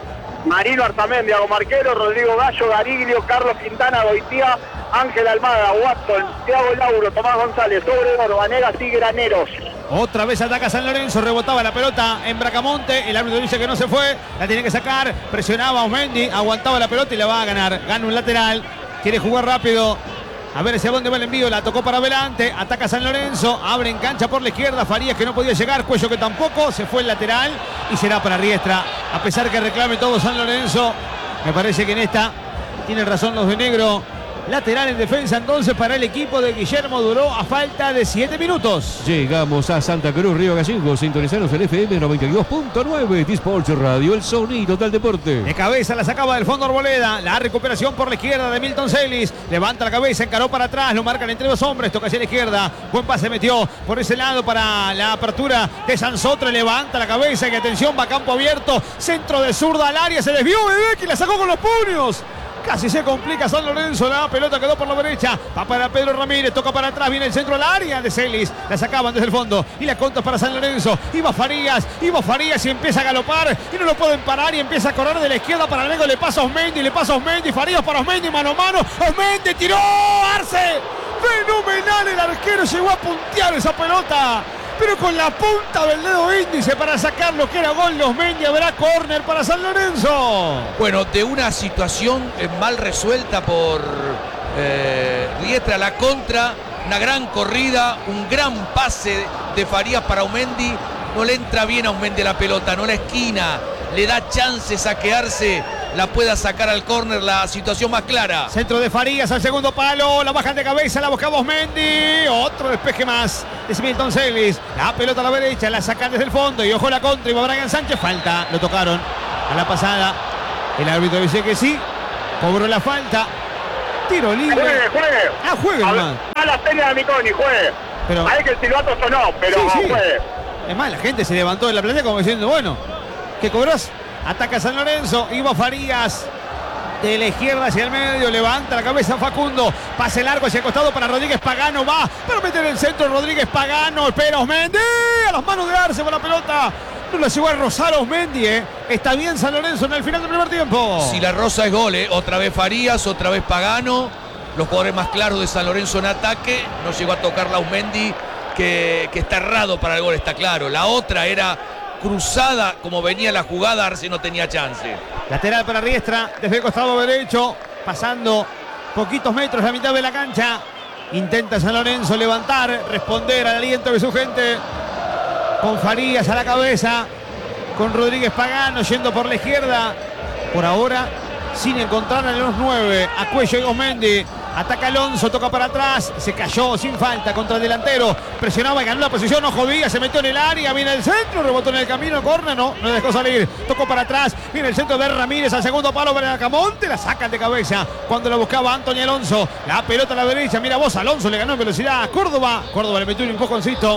Marino Arzamendi, Diego Marquero, Rodrigo Gallo, Gariglio, Carlos Quintana, Goitía, Ángel Almada, Watson, Thiago Lauro, Tomás González, Obregón, Vanegas y Graneros. Otra vez ataca San Lorenzo, rebotaba la pelota en Bracamonte, el árbitro dice que no se fue, la tiene que sacar, presionaba a Osmendi, aguantaba la pelota y la va a ganar. Gana un lateral, quiere jugar rápido. A ver hacia dónde va el envío, la tocó para adelante, ataca San Lorenzo, abre en cancha por la izquierda, Farías que no podía llegar, Cuello que tampoco, se fue el lateral y será para Riestra. A pesar que reclame todo San Lorenzo, me parece que en esta tienen razón los de negro. Lateral en defensa entonces para el equipo de Guillermo Duró a falta de siete minutos. Llegamos a Santa Cruz, Río Gallegos, sintonizanos en F M noventa y dos punto nueve, Disport Radio, el sonido del deporte. De cabeza la sacaba del fondo Arboleda. La recuperación por la izquierda de Milton Celis. Levanta la cabeza, encaró para atrás. Lo marcan entre dos hombres. Toca hacia la izquierda. Buen pase metió por ese lado para la apertura de Sansotre. Levanta la cabeza. Y atención, va a campo abierto. Centro de zurda al área. Se desvió Bebeck y la sacó con los puños. Casi se complica San Lorenzo, la pelota quedó por la derecha, va para Pedro Ramírez, toca para atrás, viene el centro al área de Celis, la sacaban desde el fondo y la contra para San Lorenzo, iba Farías, iba Farías y empieza a galopar y no lo pueden parar y empieza a correr de la izquierda para luego le pasa a Osmendi, le pasa a Osmendi, Farías para Osmendi, mano a mano, Osmendi tiró, Arce, fenomenal el arquero, llegó a puntear esa pelota. Pero con la punta del dedo índice para sacar lo que era gol de Osmendi, habrá córner para San Lorenzo. Bueno, de una situación eh, mal resuelta por eh, Riestra, la contra, una gran corrida, un gran pase de Farías para Aumendi. No le entra bien a Aumendi la pelota, no la esquina, le da chance saquearse la pueda sacar al córner, la situación más clara. Centro de Farías al segundo palo, la bajan de cabeza, la busca Bosmendi, otro despeje más de Similton Celis, la pelota a la derecha, la sacan desde el fondo y ojo la contra, y va Brian Sánchez, falta, lo tocaron a la pasada, el árbitro dice que sí, cobró la falta, tiro libre. Juegue, juegue. Ah, juegue nomás. A la serie de Miconi, juegue. Pero, Parece que el silbato sonó, pero sí, sí. juegue. Es más, la gente se levantó de la platea como diciendo, bueno, ¿qué cobrás? Ataca San Lorenzo, Ivo Farías de la izquierda hacia el medio, levanta la cabeza Facundo, pase largo hacia el costado para Rodríguez Pagano, va para meter el centro Rodríguez Pagano, espera Osmendi, a las manos de Arce con la pelota, no la llegó a rozar Osmendi, eh. Está bien San Lorenzo en el final del primer tiempo. Si la rosa es gol, ¿eh? Otra vez Farías, otra vez Pagano, los jugadores más claros de San Lorenzo en ataque, no llegó a tocar la Osmendi, que, que está errado para el gol, está claro. La otra era cruzada, como venía la jugada, Arce no tenía chance. Lateral para Riestra, desde el costado derecho, pasando poquitos metros, la mitad de la cancha. Intenta San Lorenzo levantar, responder al aliento de su gente. Con Farías a la cabeza, con Rodríguez Pagano yendo por la izquierda. Por ahora, sin encontrar a los nueve, a Cuello y Osmendi. Ataca Alonso, toca para atrás, se cayó sin falta contra el delantero, presionaba y ganó la posición, ojo Díaz, se metió en el área, viene el centro, rebotó en el camino, córner, no, no dejó salir, tocó para atrás, viene el centro de Ramírez al segundo palo para Acamonte, la sacan de cabeza cuando la buscaba Antonio Alonso, la pelota a la derecha, mira vos, Alonso le ganó en velocidad a Córdoba, Córdoba le metió un empujoncito,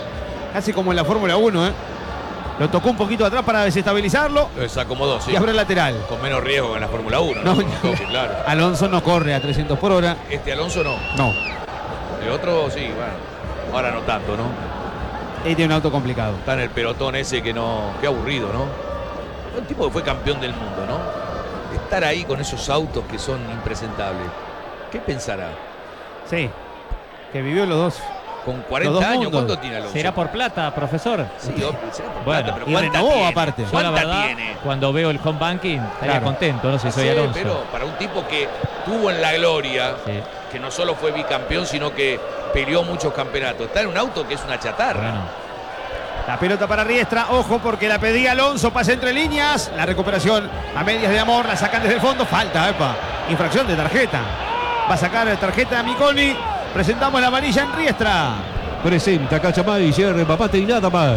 casi como en la Fórmula uno, eh. Lo tocó un poquito atrás para desestabilizarlo. Se acomodó, sí. Y abre el lateral. Con menos riesgo que en la Fórmula uno. No, ¿no? no. Sí, claro. Alonso no corre a trescientos por hora. Este Alonso no. No. El otro sí, bueno. Ahora no tanto, ¿no? Él tiene un auto complicado. Está en el pelotón ese que no. Qué aburrido, ¿no? Un tipo que fue campeón del mundo, ¿no? Estar ahí con esos autos que son impresentables. ¿Qué pensará? Sí. Que vivió los dos. Con Los cuarenta dos años, mundos. ¿cuánto tiene Alonso? Será por plata, profesor. Sí, obvio, será por Bueno, plata, pero y ¿cuánta renovó tiene? aparte. Yo la ¿Cuánta verdad, tiene? cuando veo el home banking, estaría Claro. contento, no sé, soy Sí, Alonso. pero para un tipo que tuvo en la gloria, Sí. que no solo fue bicampeón, sino que peleó muchos campeonatos. Está en un auto que es una chatarra. Bueno, La pelota para Riestra, ojo porque la pedía Alonso, pasa entre líneas, la recuperación a medias de Amor, la sacan desde el fondo, falta, epa, infracción de tarjeta. Va a sacar tarjeta a Miconi, presentamos la amarilla en Riestra. Presenta Cachamay, yerba mate y nada más.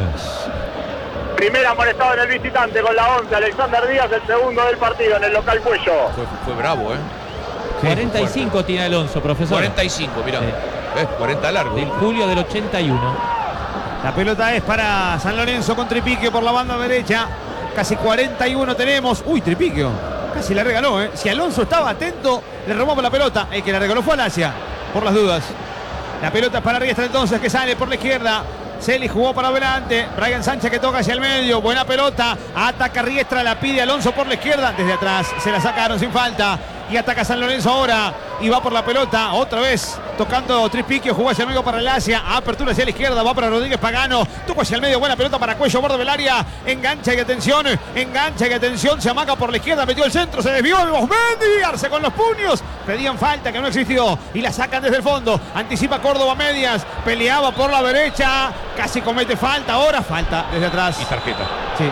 Primera amonestado en el visitante con la once, Alexander Díaz, el segundo del partido en el local Cuello. Fue, fue bravo, ¿eh? cuarenta y cinco tiene Alonso, profesor. cuarenta y cinco, mirá. Sí. ¿Ves? cuarenta largo. Del julio del ochenta y uno. La pelota es para San Lorenzo con Tripiquio por la banda derecha. Casi cuarenta y uno tenemos. Uy, Tripiquio. Casi la regaló, ¿eh? Si Alonso estaba atento, le robamos la pelota. El que la regaló fue Alasia, por las dudas. La pelota es para Riestra entonces, que sale por la izquierda. Celi jugó para adelante. Brian Sánchez que toca hacia el medio. Buena pelota. Ataca Riestra, la pide Alonso por la izquierda. Desde atrás se la sacaron sin falta. Y ataca San Lorenzo ahora. Y va por la pelota. Otra vez tocando Tripiquio. Jugó hacia el medio para el Asia. Apertura hacia la izquierda. Va para Rodríguez Pagano. Toca hacia el medio. Buena pelota para Cuello. Borde del área. Engancha y atención. Engancha y atención. Se amaga por la izquierda. Metió el centro. Se desvió. Bosmendi. Arce con los puños. Pedían falta que no existió. Y la sacan desde el fondo. Anticipa Córdoba medias. Peleaba por la derecha. Casi comete falta. Ahora falta desde atrás. Y tarjeta. Sí.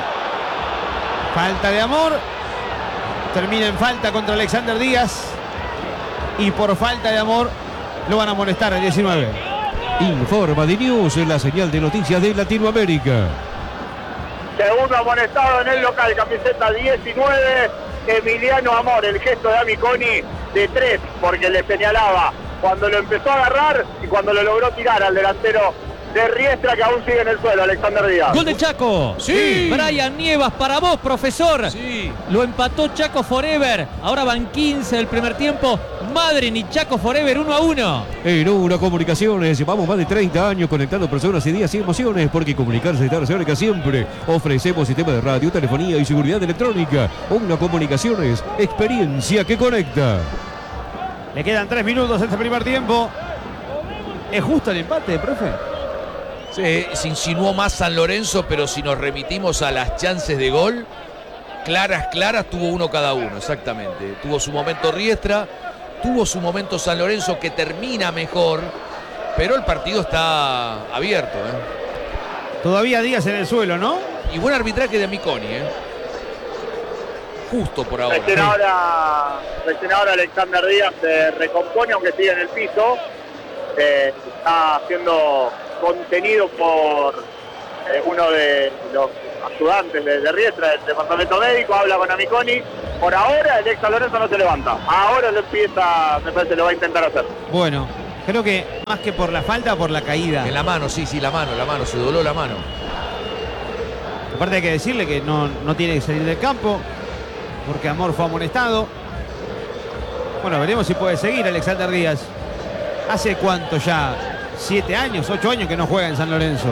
Falta de Amor. Termina en falta contra Alexander Díaz. Y por falta de Amor lo van a molestar al diecinueve. Informa de News, la señal de noticias de Latinoamérica. Segundo amonestado en el local, camiseta diecinueve, Emiliano Amor, el gesto de Amiconi de tres, porque le señalaba cuando lo empezó a agarrar y cuando lo logró tirar al delantero de Riestra, que aún sigue en el suelo, Alexander Díaz. Gol de Chaco. Sí. Brian Nievas para vos, profesor. Sí. Lo empató Chaco Forever. Ahora van quince del primer tiempo. Madren y Chaco Forever uno a uno. En Una Comunicaciones llevamos más de treinta años conectando personas, ideas y emociones, porque comunicarse está cerca siempre. Ofrecemos sistema de radio, telefonía y seguridad electrónica. Una Comunicaciones, experiencia que conecta. Le quedan tres minutos en este primer tiempo. ¿Es justo el empate, profe? Sí, se insinuó más San Lorenzo, pero si nos remitimos a las chances de gol, claras, claras, tuvo uno cada uno, exactamente. Tuvo su momento Riestra, tuvo su momento San Lorenzo, que termina mejor, pero el partido está abierto, ¿eh? Todavía Díaz en el suelo, ¿no? Y buen arbitraje de Amiconi, ¿eh? justo por ahora. Recién ahora, recién ahora Alexander Díaz se recompone, aunque sigue en el piso. Eh, está siendo contenido por eh, uno de los ayudantes de, de Riestra, del departamento médico. Habla con Amiconi. Por ahora el ex San Lorenzo no se levanta. Ahora lo empieza, me parece, lo va a intentar hacer. Bueno, creo que más que por la falta, por la caída. En la mano, sí, sí, la mano, la mano, se dobló la mano. Aparte hay que decirle que no, no tiene que salir del campo, porque Amor fue amonestado. Bueno, veremos si puede seguir Alexander Díaz. ¿Hace cuánto ya? ¿Siete años? ¿Ocho años que no juega en San Lorenzo?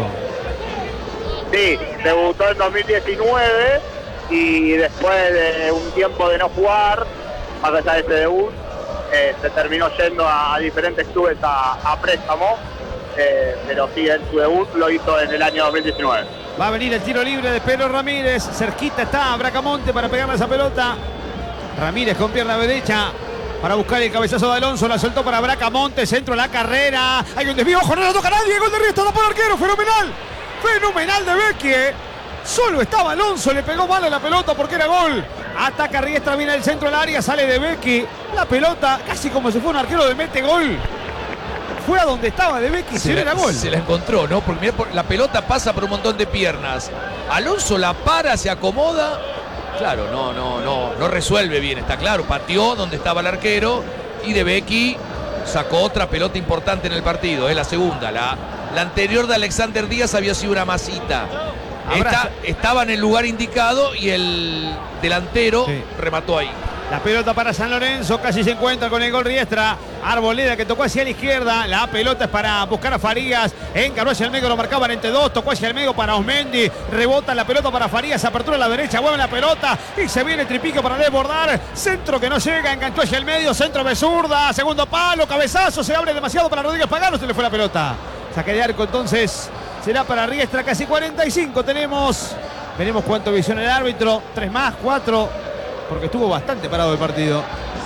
Sí, debutó en dos mil diecinueve y después de un tiempo de no jugar, más allá de ese debut, eh, se terminó yendo a, a diferentes clubes a, a préstamo, eh, pero sí, en su debut lo hizo en el año dos mil diecinueve. Va a venir el tiro libre de Pedro Ramírez. Cerquita está Bracamonte para pegarle esa pelota. Ramírez con pierna derecha para buscar el cabezazo de Alonso. La soltó para Bracamonte. Centro a la carrera. Hay un desvío. Ojo, no la toca nadie. Gol de Riestra. Por arquero. Fenomenal. Fenomenal de Vecchie. Solo estaba Alonso. Le pegó mal a la pelota porque era gol. Ataca Riestra. Viene el centro del área. Sale de Vecchie. La pelota casi como si fuera un arquero de mete gol. Fue a donde estaba de Vecchie, se, se la, era gol. Se la encontró, ¿no? Porque mirá, la pelota pasa por un montón de piernas. Alonso la para, se acomoda. Claro, no, no, no, no resuelve bien, está claro. Pateó donde estaba el arquero y de Vecchie sacó otra pelota importante en el partido, es la segunda. La, la anterior de Alexander Díaz había sido una masita. Esta estaba en el lugar indicado y el delantero sí. remató ahí. La pelota para San Lorenzo, casi se encuentra con el gol Riestra. Arboleda que tocó hacia la izquierda. La pelota es para buscar a Farías. Encaró hacia el medio, lo marcaban entre dos. Tocó hacia el medio para Osmendi. Rebota la pelota para Farías. Apertura a la derecha, mueve la pelota. Y se viene el tripique para desbordar. Centro que no llega, enganchó hacia el medio. Centro de zurda. Segundo palo, cabezazo. Se abre demasiado para Rodríguez Pagano. Se le fue la pelota. Saque de arco entonces. Será para Riestra. Casi cuarenta y cinco tenemos. Veremos cuánto visiona el árbitro. Tres más, cuatro. Porque estuvo bastante parado el partido.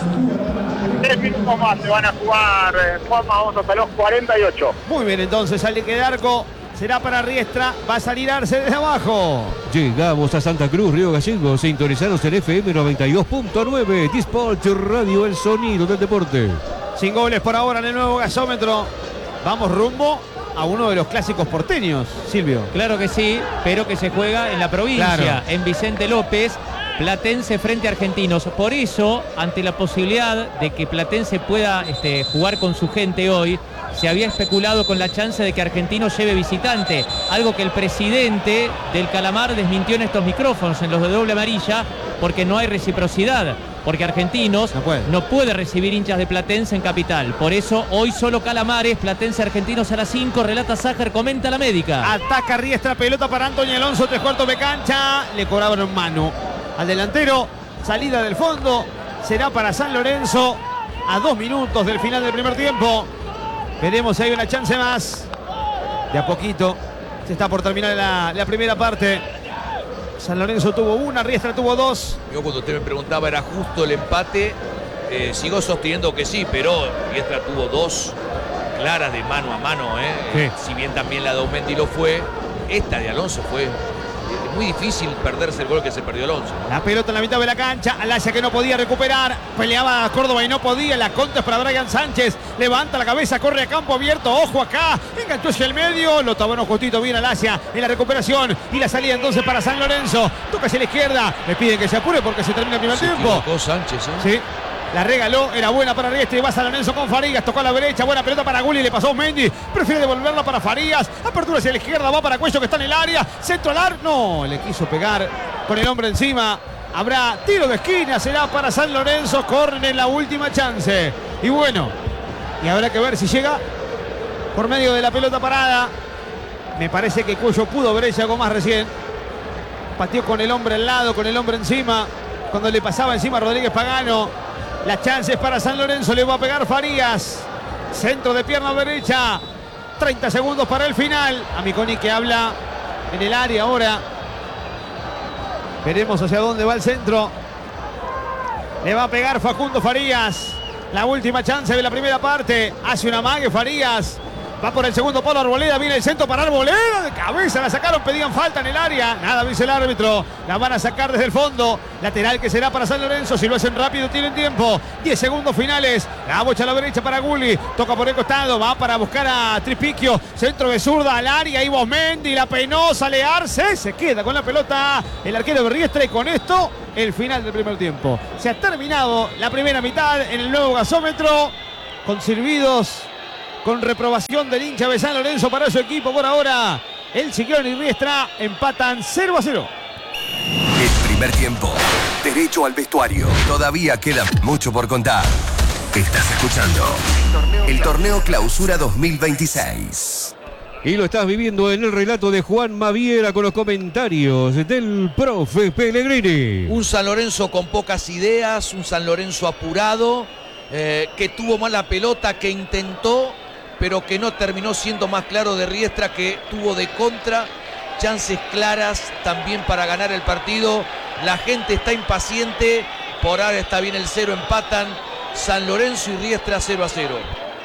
Tres minutos más se van a jugar, eh, Juanma, vamos hasta los cuarenta y ocho. Muy bien, entonces sale que de arco será para Riestra, va a salir Arce desde abajo. Llegamos a Santa Cruz, Río Gallegos, sintonizados en F M noventa y dos punto nueve, Disport Radio, el sonido del deporte. Sin goles por ahora en el nuevo gasómetro. Vamos rumbo a uno de los clásicos porteños, Silvio. Claro que sí, pero que se juega en la provincia, claro. En Vicente López. Platense frente a Argentinos. Por eso, ante la posibilidad de que Platense pueda este, jugar con su gente hoy, se había especulado con la chance de que Argentinos lleve visitante, algo que el presidente del Calamar desmintió en estos micrófonos, en los de doble amarilla, porque no hay reciprocidad, porque Argentinos no puede, no puede recibir hinchas de Platense en Capital. Por eso, hoy solo Calamares, Platense Argentinos a las cinco, relata Sájer, comenta la médica. Ataca Riestra, pelota para Antonio Alonso, tres cuartos de cancha, le cobraron en mano al delantero, salida del fondo, será para San Lorenzo a dos minutos del final del primer tiempo. Veremos si hay una chance más. De a poquito se está por terminar la, la primera parte. San Lorenzo tuvo una, Riestra tuvo dos. Yo cuando usted me preguntaba era justo el empate, eh, sigo sosteniendo que sí, pero Riestra tuvo dos claras de mano a mano, ¿eh? Sí. Si bien también la de Aumendi lo fue, esta de Alonso fue... Es muy difícil perderse el gol que se perdió Alonso. La pelota en la mitad de la cancha. Alasia que no podía recuperar. Peleaba a Córdoba y no podía. La contra es para Brian Sánchez. Levanta la cabeza, corre a campo abierto. Ojo acá. Enganchó hacia el medio. Lo tabanó justito bien Alasia en la recuperación. Y la salida entonces para San Lorenzo. Toca hacia la izquierda. Le piden que se apure porque se termina el primer se tiempo. Se Sánchez, ¿eh? Sí. La regaló, era buena para Riestra y va San Lorenzo con Farías, tocó a la derecha, buena pelota para Gulli, le pasó Mendy, prefiere devolverla para Farías, apertura hacia la izquierda, va para Cuello que está en el área, centro al ar, no, le quiso pegar con el hombre encima, habrá tiro de esquina, será para San Lorenzo, corren en la última chance, y bueno, y habrá que ver si llega por medio de la pelota parada, me parece que Cuello pudo haber hecho algo más recién, pateó con el hombre al lado, con el hombre encima, cuando le pasaba encima a Rodríguez Pagano. La chance es para San Lorenzo, le va a pegar Farías. Centro de pierna derecha. treinta segundos para el final. Amiconi que habla en el área ahora. Veremos hacia dónde va el centro. Le va a pegar Facundo Farías. La última chance de la primera parte. Hace una mague Farías. Va por el segundo palo Arboleda. Viene el centro para Arboleda. De cabeza la sacaron. Pedían falta en el área. Nada dice el árbitro. La van a sacar desde el fondo. Lateral que será para San Lorenzo. Si lo hacen rápido tienen tiempo. diez segundos finales. La bocha a la derecha para Gulli. Toca por el costado. Va para buscar a Tripiquio. Centro de zurda al área. Ivo Mendy. La peinó. Sale Arce. Se queda con la pelota el arquero de Riestra. Y con esto el final del primer tiempo. Se ha terminado la primera mitad en el nuevo gasómetro. Con silbidos, con reprobación del hincha de San Lorenzo para su equipo. Por ahora, el Ciclón y Riestra empatan cero a cero. El primer tiempo, derecho al vestuario. Todavía queda mucho por contar. Estás escuchando el Torneo Clausura dos mil veintiséis. Y lo estás viviendo en el relato de Juan Maviera con los comentarios del profe Pellegrini. Un San Lorenzo con pocas ideas, un San Lorenzo apurado. Eh, que tuvo más la pelota, que intentó, pero que no terminó siendo más claro de Riestra, que tuvo de contra chances claras también para ganar el partido. La gente está impaciente, por ahora está bien el cero, empatan San Lorenzo y Riestra cero a cero.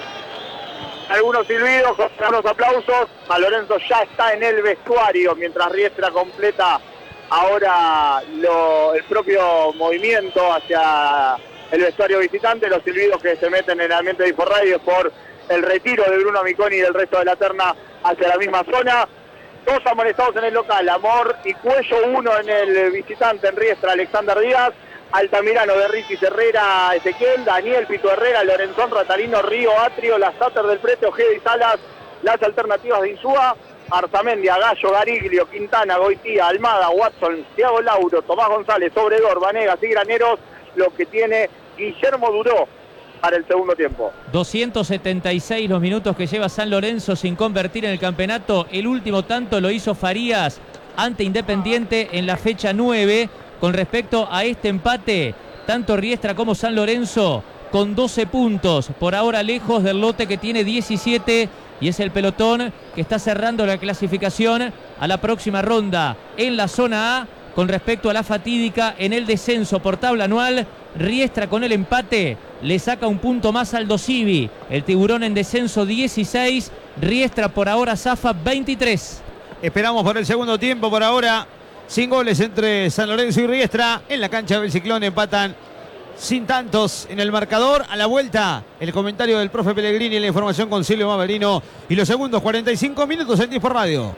Algunos silbidos, algunos aplausos. San Lorenzo ya está en el vestuario, mientras Riestra completa ahora lo, el propio movimiento hacia el vestuario visitante. Los silbidos que se meten en el ambiente de Inforradio por el retiro de Bruno Miconi y del resto de la terna hacia la misma zona. Dos amonestados en el local, Amor y Cuello, uno en el visitante en Riestra, Alexander Díaz, Altamirano de Ritis Herrera, Ezequiel, Daniel Pito Herrera, Lorenzón, Ratalino, Río, Atrio, las Sater del Prete, Ojeda y Salas, las alternativas de Insúa, Arzamendia, Gallo, Gariglio, Quintana, Goitía, Almada, Watson, Thiago Lauro, Tomás González, Obredor, Vanegas y Graneros, lo que tiene Guillermo Duró para el segundo tiempo. doscientos setenta y seis los minutos que lleva San Lorenzo sin convertir en el campeonato. El último tanto lo hizo Farías ante Independiente en la fecha nueve. Con respecto a este empate, tanto Riestra como San Lorenzo con doce puntos. Por ahora lejos del lote que tiene diecisiete y es el pelotón que está cerrando la clasificación a la próxima ronda en la zona A. Con respecto a la fatídica en el descenso por tabla anual, Riestra con el empate le saca un punto más al Dosivi. El Tiburón en descenso dieciséis, Riestra por ahora zafa veintitrés. Esperamos por el segundo tiempo. Por ahora, sin goles entre San Lorenzo y Riestra. En la cancha del Ciclón empatan sin tantos en el marcador. A la vuelta, el comentario del profe Pellegrini, la información con Silvio Maverino y los segundos cuarenta y cinco minutos en Dispor Radio.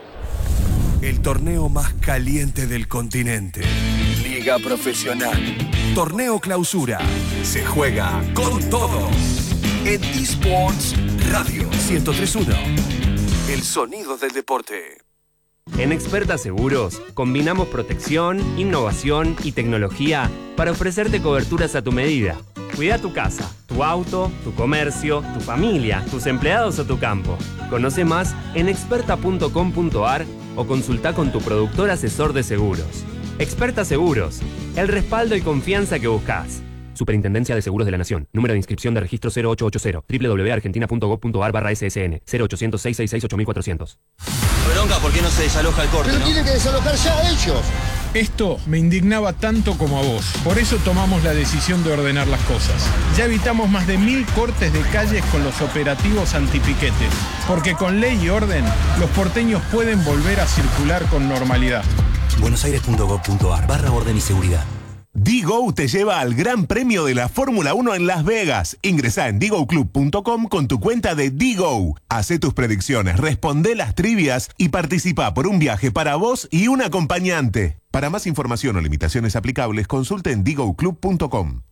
El torneo más caliente del continente. Liga Profesional. Torneo Clausura. Se juega con todo. En Disports Radio ciento tres punto uno. El sonido del deporte. En Experta Seguros combinamos protección, innovación y tecnología para ofrecerte coberturas a tu medida. Cuida tu casa, tu auto, tu comercio, tu familia, tus empleados o tu campo. Conoce más en experta punto com punto ar o consulta con tu productor asesor de seguros. Experta Seguros, el respaldo y confianza que buscas. Superintendencia de Seguros de la Nación. Número de inscripción de registro cero ocho ocho cero. doble u doble u doble u punto argentina punto gob punto ar barra ese ese ene. cero ochocientos, seiscientos sesenta y seis, ocho mil cuatrocientos. Bronca, ¿por qué no se desaloja el corte? Pero ¿no? tienen que desalojar ya ellos. Esto me indignaba tanto como a vos. Por eso tomamos la decisión de ordenar las cosas. Ya evitamos más de mil cortes de calles con los operativos antipiquete. Porque con ley y orden, los porteños pueden volver a circular con normalidad. buenosaires punto gob punto ar barra orden y seguridad. D-Go te lleva al Gran Premio de la Fórmula uno en Las Vegas. Ingresá en digo club punto com con tu cuenta de D-Go. Hacé tus predicciones, responde las trivias y participa por un viaje para vos y un acompañante. Para más información o limitaciones aplicables, consulte en digo club punto com.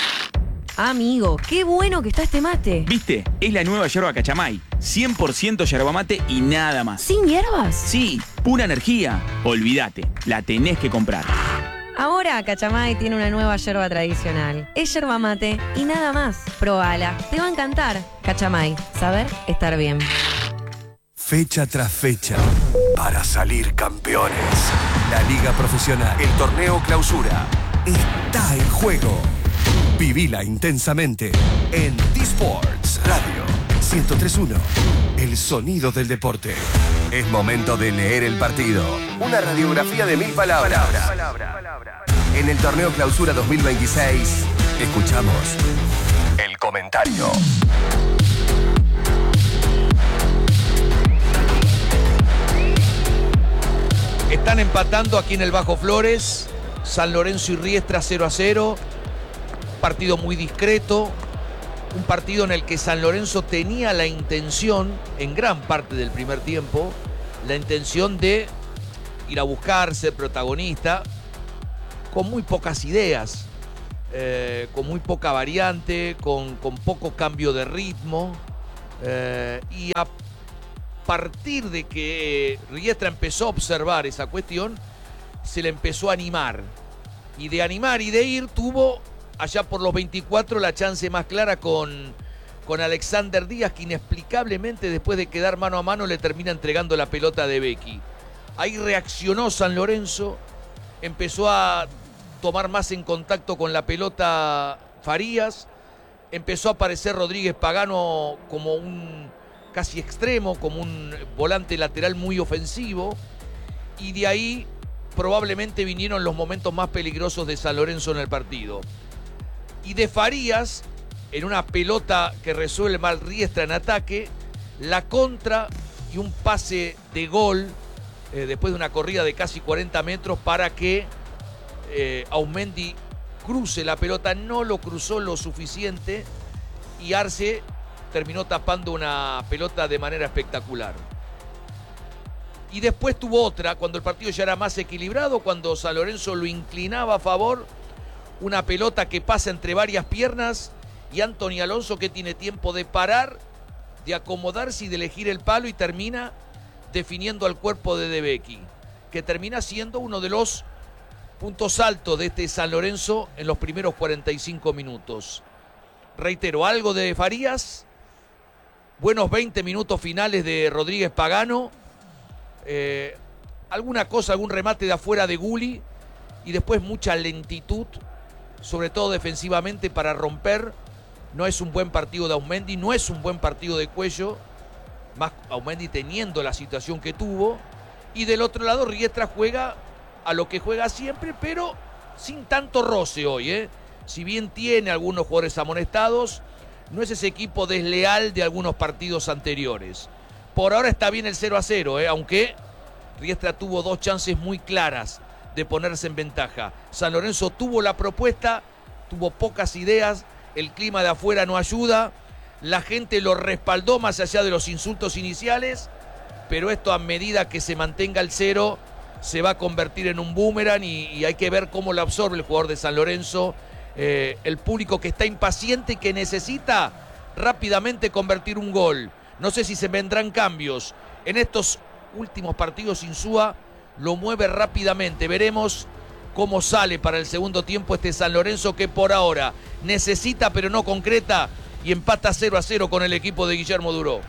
Amigo, qué bueno que está este mate. ¿Viste? Es la nueva yerba Cachamay. cien por ciento yerba mate y nada más. ¿Sin hierbas? Sí, pura energía. Olvídate, la tenés que comprar. Ahora Cachamay tiene una nueva yerba tradicional. Es yerba mate y nada más. Probala, te va a encantar. Cachamay, saber estar bien. Fecha tras fecha, para salir campeones. La Liga Profesional, el Torneo Clausura, está en juego. Vivila intensamente en Disports Radio ciento tres punto uno. El sonido del deporte. Es momento de leer el partido. Una radiografía de mil palabras. En el Torneo Clausura dos mil veintiséis, escuchamos el comentario. empatando aquí en el Bajo Flores. San Lorenzo y Riestra cero a cero. Partido muy discreto. Un partido en el que San Lorenzo tenía la intención, en gran parte del primer tiempo, la intención de ir a buscar, ser protagonista, con muy pocas ideas, eh, con muy poca variante, con, con poco cambio de ritmo. Eh, y a partir de que Riestra empezó a observar esa cuestión, se le empezó a animar. Y de animar y de ir tuvo allá por los veinticuatro la chance más clara con, con Alexander Díaz, que inexplicablemente después de quedar mano a mano le termina entregando la pelota de Becky. Ahí reaccionó San Lorenzo, empezó a tomar más en contacto con la pelota Farías, empezó a aparecer Rodríguez Pagano como un casi extremo, como un volante lateral muy ofensivo, y de ahí probablemente vinieron los momentos más peligrosos de San Lorenzo en el partido. Y de Farías, en una pelota que resuelve mal Riestra en ataque, la contra y un pase de gol eh, después de una corrida de casi cuarenta metros para que eh, Aumendi cruce la pelota. No lo cruzó lo suficiente y Arce terminó tapando una pelota de manera espectacular. Y después tuvo otra, cuando el partido ya era más equilibrado, cuando San Lorenzo lo inclinaba a favor, una pelota que pasa entre varias piernas y Anthony Alonso, que tiene tiempo de parar, de acomodarse y de elegir el palo, y termina definiendo al cuerpo de De Becchi, que termina siendo uno de los puntos altos de este San Lorenzo en los primeros cuarenta y cinco minutos. Reitero, algo de Farías, buenos veinte minutos finales de Rodríguez Pagano, eh, alguna cosa, algún remate de afuera de Gulli, y después mucha lentitud, sobre todo defensivamente, para romper. No es un buen partido de Aumendi, no es un buen partido de Cuello, más Aumendi teniendo la situación que tuvo. Y del otro lado Riestra juega a lo que juega siempre, pero sin tanto roce hoy, ¿eh? Si bien tiene algunos jugadores amonestados, no es ese equipo desleal de algunos partidos anteriores. Por ahora está bien el cero a cero, ¿eh? Aunque Riestra tuvo dos chances muy claras de ponerse en ventaja. San Lorenzo tuvo la propuesta, tuvo pocas ideas, el clima de afuera no ayuda, la gente lo respaldó más allá de los insultos iniciales, pero esto, a medida que se mantenga el cero, se va a convertir en un boomerang, y, y hay que ver cómo lo absorbe el jugador de San Lorenzo, eh, el público que está impaciente y que necesita rápidamente convertir un gol. No sé si se vendrán cambios. En estos últimos partidos Insúa lo mueve rápidamente. Veremos cómo sale para el segundo tiempo este San Lorenzo, que por ahora necesita pero no concreta, y empata cero a cero con el equipo de Guillermo Duró.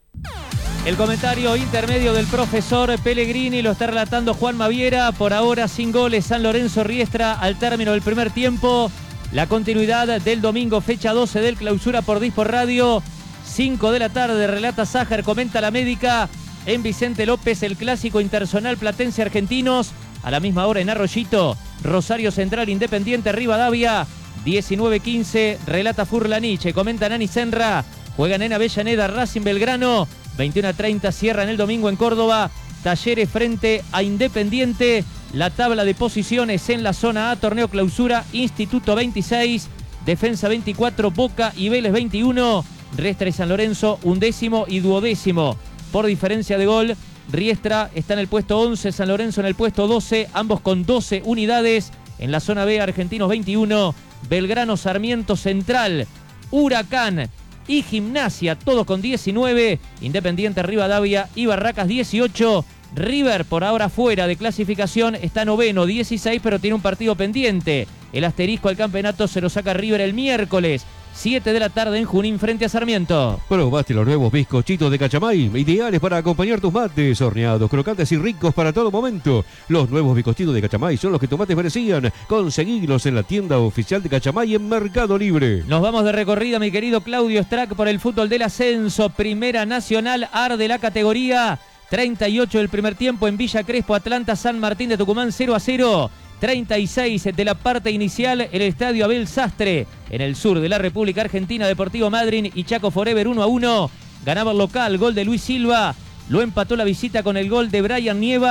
El comentario intermedio del profesor Pellegrini lo está relatando Juan Maviera. Por ahora sin goles San Lorenzo Riestra al término del primer tiempo. La continuidad del domingo, fecha doce del Clausura por Dispor Radio. cinco de la tarde, relata Sájar, comenta la médica. En Vicente López, el clásico interzonal Platense Argentinos. A la misma hora en Arroyito, Rosario Central Independiente Rivadavia. diecinueve quince, relata Furlaniche, comenta Nani Senra. Juegan en Avellaneda Racing Belgrano. veintiuno treinta cierran el domingo en Córdoba. Talleres frente a Independiente. La tabla de posiciones en la zona A, torneo Clausura: Instituto veintiséis, Defensa veinticuatro, Boca y Vélez veintiuno. Riestra y San Lorenzo undécimo y duodécimo. Por diferencia de gol, Riestra está en el puesto once, San Lorenzo en el puesto doce, ambos con doce unidades. En la zona B, Argentinos veintiuno, Belgrano, Sarmiento, Central, Huracán y Gimnasia, todos con diecinueve. Independiente, Rivadavia y Barracas dieciocho. River, por ahora fuera de clasificación, está noveno, dieciséis, pero tiene un partido pendiente. El asterisco al campeonato se lo saca River el miércoles, siete de la tarde en Junín frente a Sarmiento. Probaste los nuevos bizcochitos de Cachamay, ideales para acompañar tus mates, horneados, crocantes y ricos para todo momento. Los nuevos bizcochitos de Cachamay son los que tus mates merecían. Conseguilos en la tienda oficial de Cachamay en Mercado Libre. Nos vamos de recorrida, mi querido Claudio Strack, por el fútbol del ascenso. Primera Nacional, arde la categoría. treinta y ocho del primer tiempo en Villa Crespo, Atlanta, San Martín de Tucumán cero a cero. treinta y seis de la parte inicial, el estadio Abel Sastre, en el sur de la República Argentina, Deportivo Madryn y Chaco Forever uno a uno. Ganaba el local, gol de Luis Silva, lo empató la visita con el gol de Brian Nievas.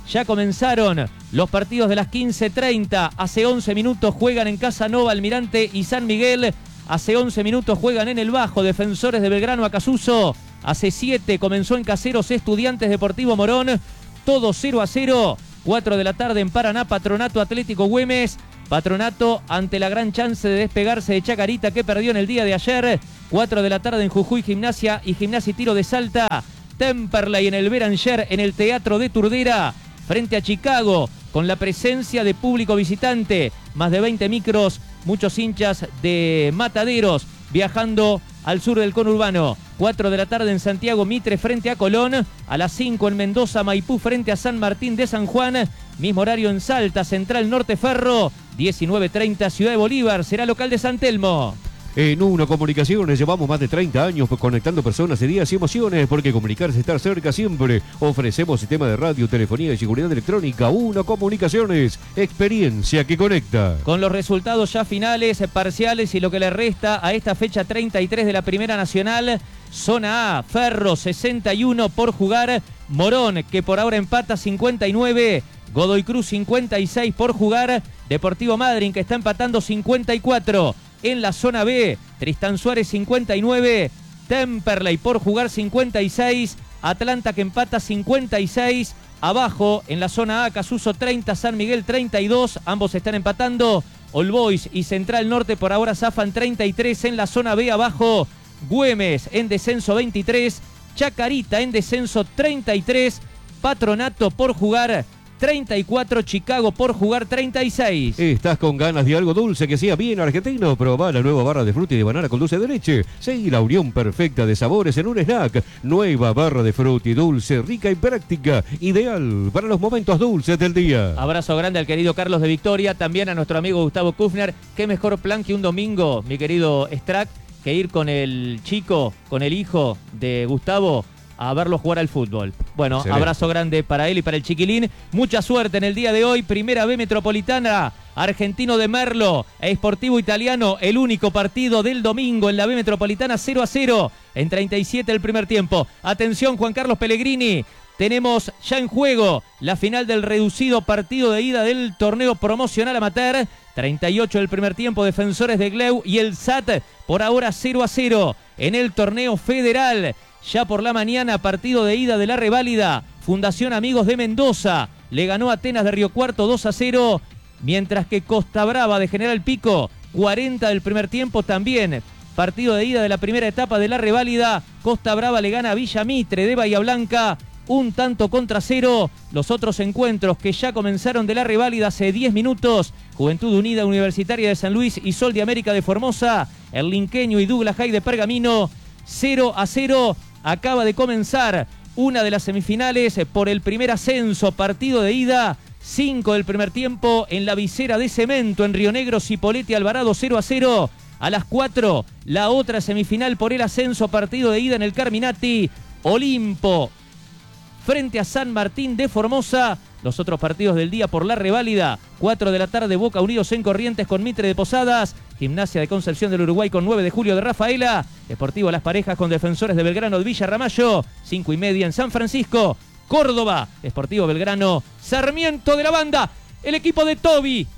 Ya comenzaron los partidos de las quince treinta. Hace once minutos juegan en Casanova, Almirante y San Miguel. Hace once minutos juegan en el Bajo, Defensores de Belgrano, Acasuso. Hace siete comenzó en Caseros, Estudiantes Deportivo Morón. Todo cero a cero. cuatro de la tarde en Paraná, Patronato Atlético Güemes. Patronato ante la gran chance de despegarse de Chacarita que perdió en el día de ayer. cuatro de la tarde en Jujuy, Gimnasia y Gimnasia y Tiro de Salta. Temperley en el Beranger, en el Teatro de Turdera, frente a Chicago, con la presencia de público visitante. Más de veinte micros, muchos hinchas de Mataderos viajando al sur del conurbano. cuatro de la tarde en Santiago, Mitre frente a Colón. A las cinco en Mendoza, Maipú frente a San Martín de San Juan. Mismo horario en Salta, Central Norte Ferro. diecinueve treinta, Ciudad de Bolívar, será local de San Telmo. En Uno Comunicaciones llevamos más de treinta años conectando personas, ideas y emociones, porque comunicarse es estar cerca siempre. Ofrecemos sistema de radio, telefonía y seguridad electrónica. Uno Comunicaciones, experiencia que conecta. Con los resultados ya finales, parciales y lo que le resta a esta fecha treinta y tres de la Primera Nacional. Zona A, Ferro sesenta y uno por jugar. Morón, que por ahora empata cincuenta y nueve. Godoy Cruz cincuenta y seis por jugar. Deportivo Madryn, que está empatando cincuenta y cuatro. En la zona B, Tristán Suárez cincuenta y nueve, Temperley por jugar cincuenta y seis, Atlanta que empata cincuenta y seis, abajo en la zona A, Casuso treinta, San Miguel treinta y dos, ambos están empatando, All Boys y Central Norte por ahora zafan treinta y tres. En la zona B abajo, Güemes en descenso veintitrés, Chacarita en descenso treinta y tres, Patronato por jugar treinta y cuatro, Chicago por jugar treinta y seis. ¿Estás con ganas de algo dulce que sea bien argentino? Probá la nueva barra de fruta y de banana con dulce de leche. Seguí la unión perfecta de sabores en un snack. Nueva barra de fruta y dulce, rica y práctica. Ideal para los momentos dulces del día. Abrazo grande al querido Carlos de Victoria, también a nuestro amigo Gustavo Kufner. Qué mejor plan que un domingo, mi querido Strack, que ir con el chico, con el hijo de Gustavo, a verlo jugar al fútbol. Bueno, excelente. Abrazo grande para él y para el chiquilín. Mucha suerte en el día de hoy. Primera B Metropolitana, Argentino de Merlo e Sportivo Italiano, el único partido del domingo en la B Metropolitana, cero a cero en treinta y siete el primer tiempo. Atención, Juan Carlos Pellegrini. Tenemos ya en juego la final del reducido partido de ida del torneo promocional amateur. treinta y ocho el primer tiempo, Defensores de Gleu y el S A T por ahora cero a cero en el torneo federal. Ya por la mañana, partido de ida de la reválida. Fundación Amigos de Mendoza le ganó a Atenas de Río Cuarto dos a cero, mientras que Costa Brava de General Pico, cuarenta del primer tiempo también. Partido de ida de la primera etapa de la reválida. Costa Brava le gana a Villa Mitre de Bahía Blanca, un tanto contra cero. Los otros encuentros que ya comenzaron de la reválida hace diez minutos. Juventud Unida Universitaria de San Luis y Sol de América de Formosa. El Linqueño y Douglas High de Pergamino, cero a cero. Acaba de comenzar una de las semifinales por el primer ascenso, partido de ida, cinco del primer tiempo en la visera de Cemento en Río Negro, Cipolletti Alvarado cero a cero. A las cuatro, la otra semifinal por el ascenso, partido de ida en el Carminati, Olimpo frente a San Martín de Formosa. Los otros partidos del día por la reválida, cuatro de la tarde, Boca Unidos en Corrientes con Mitre de Posadas, Gimnasia de Concepción del Uruguay con nueve de julio de Rafaela, Deportivo Las Parejas con Defensores de Belgrano de Villa Ramallo, cinco y media en San Francisco, Córdoba, Deportivo Belgrano, Sarmiento de la Banda, el equipo de Toby.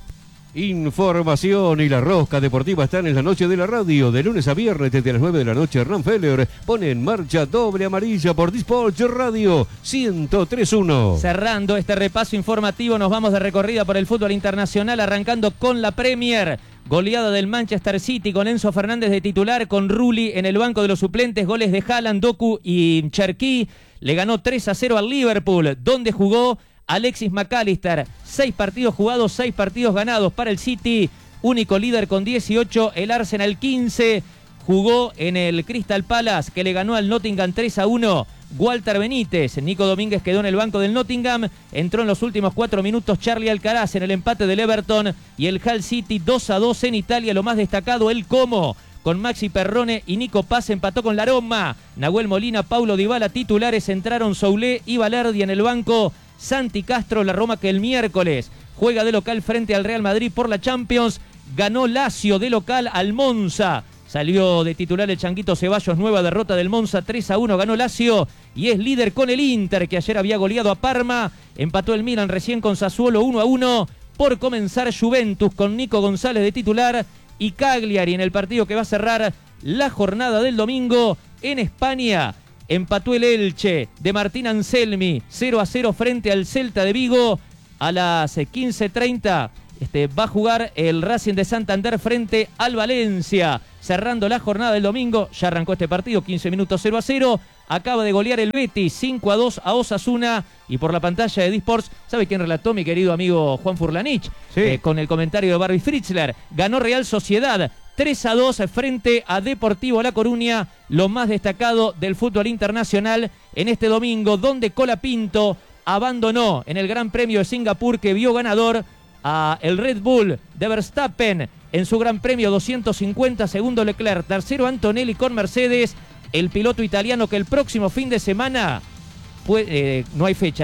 Información y la rosca deportiva están en la noche de la radio. De lunes a viernes desde las nueve de la noche, Hernán Feller pone en marcha doble amarilla por Dispatch Radio ciento tres punto uno. Cerrando este repaso informativo, nos vamos de recorrida por el fútbol internacional, arrancando con la Premier. Goleada del Manchester City con Enzo Fernández de titular, con Rulli en el banco de los suplentes, goles de Haaland, Doku y Cherki. Le ganó tres a cero al Liverpool, donde jugó Alexis McAllister. Seis partidos jugados, seis partidos ganados para el City. Único líder con dieciocho, el Arsenal quince. Jugó en el Crystal Palace, que le ganó al Nottingham tres a uno. Walter Benítez, Nico Domínguez quedó en el banco del Nottingham. Entró en los últimos cuatro minutos Charlie Alcaraz en el empate del Everton. Y el Hull City dos a dos en Italia. Lo más destacado, el Como, con Maxi Perrone y Nico Paz, empató con la Roma. Nahuel Molina, Paulo Dybala titulares, entraron Soulé y Valerdi en el banco. Santi Castro, la Roma que el miércoles juega de local frente al Real Madrid por la Champions. Ganó Lazio de local al Monza Salió de titular el Changuito Ceballos, nueva derrota del Monza, tres a uno ganó Lazio y es líder con el Inter, que ayer había goleado a Parma. Empató el Milan recién con Sassuolo uno a uno. Por comenzar Juventus con Nico González de titular y Cagliari en el partido que va a cerrar la jornada del domingo. En España empató el Elche de Martín Anselmi cero a cero frente al Celta de Vigo. A las quince treinta este, va a jugar el Racing de Santander frente al Valencia. Cerrando la jornada del domingo, ya arrancó este partido, quince minutos cero a cero. Acaba de golear el Betis cinco a dos a Osasuna. Y por la pantalla de Disports, ¿sabe quién relató? Mi querido amigo Juan Furlanich, sí. eh, con el comentario de Barbie Fritzler. Ganó Real Sociedad tres a dos frente a Deportivo La Coruña, lo más destacado del fútbol internacional en este domingo, donde Colapinto abandonó en el Gran Premio de Singapur, que vio ganador a el Red Bull de Verstappen en su Gran Premio doscientos cincuenta, segundo Leclerc, tercero Antonelli con Mercedes, el piloto italiano que el próximo fin de semana, puede, eh, no hay fecha,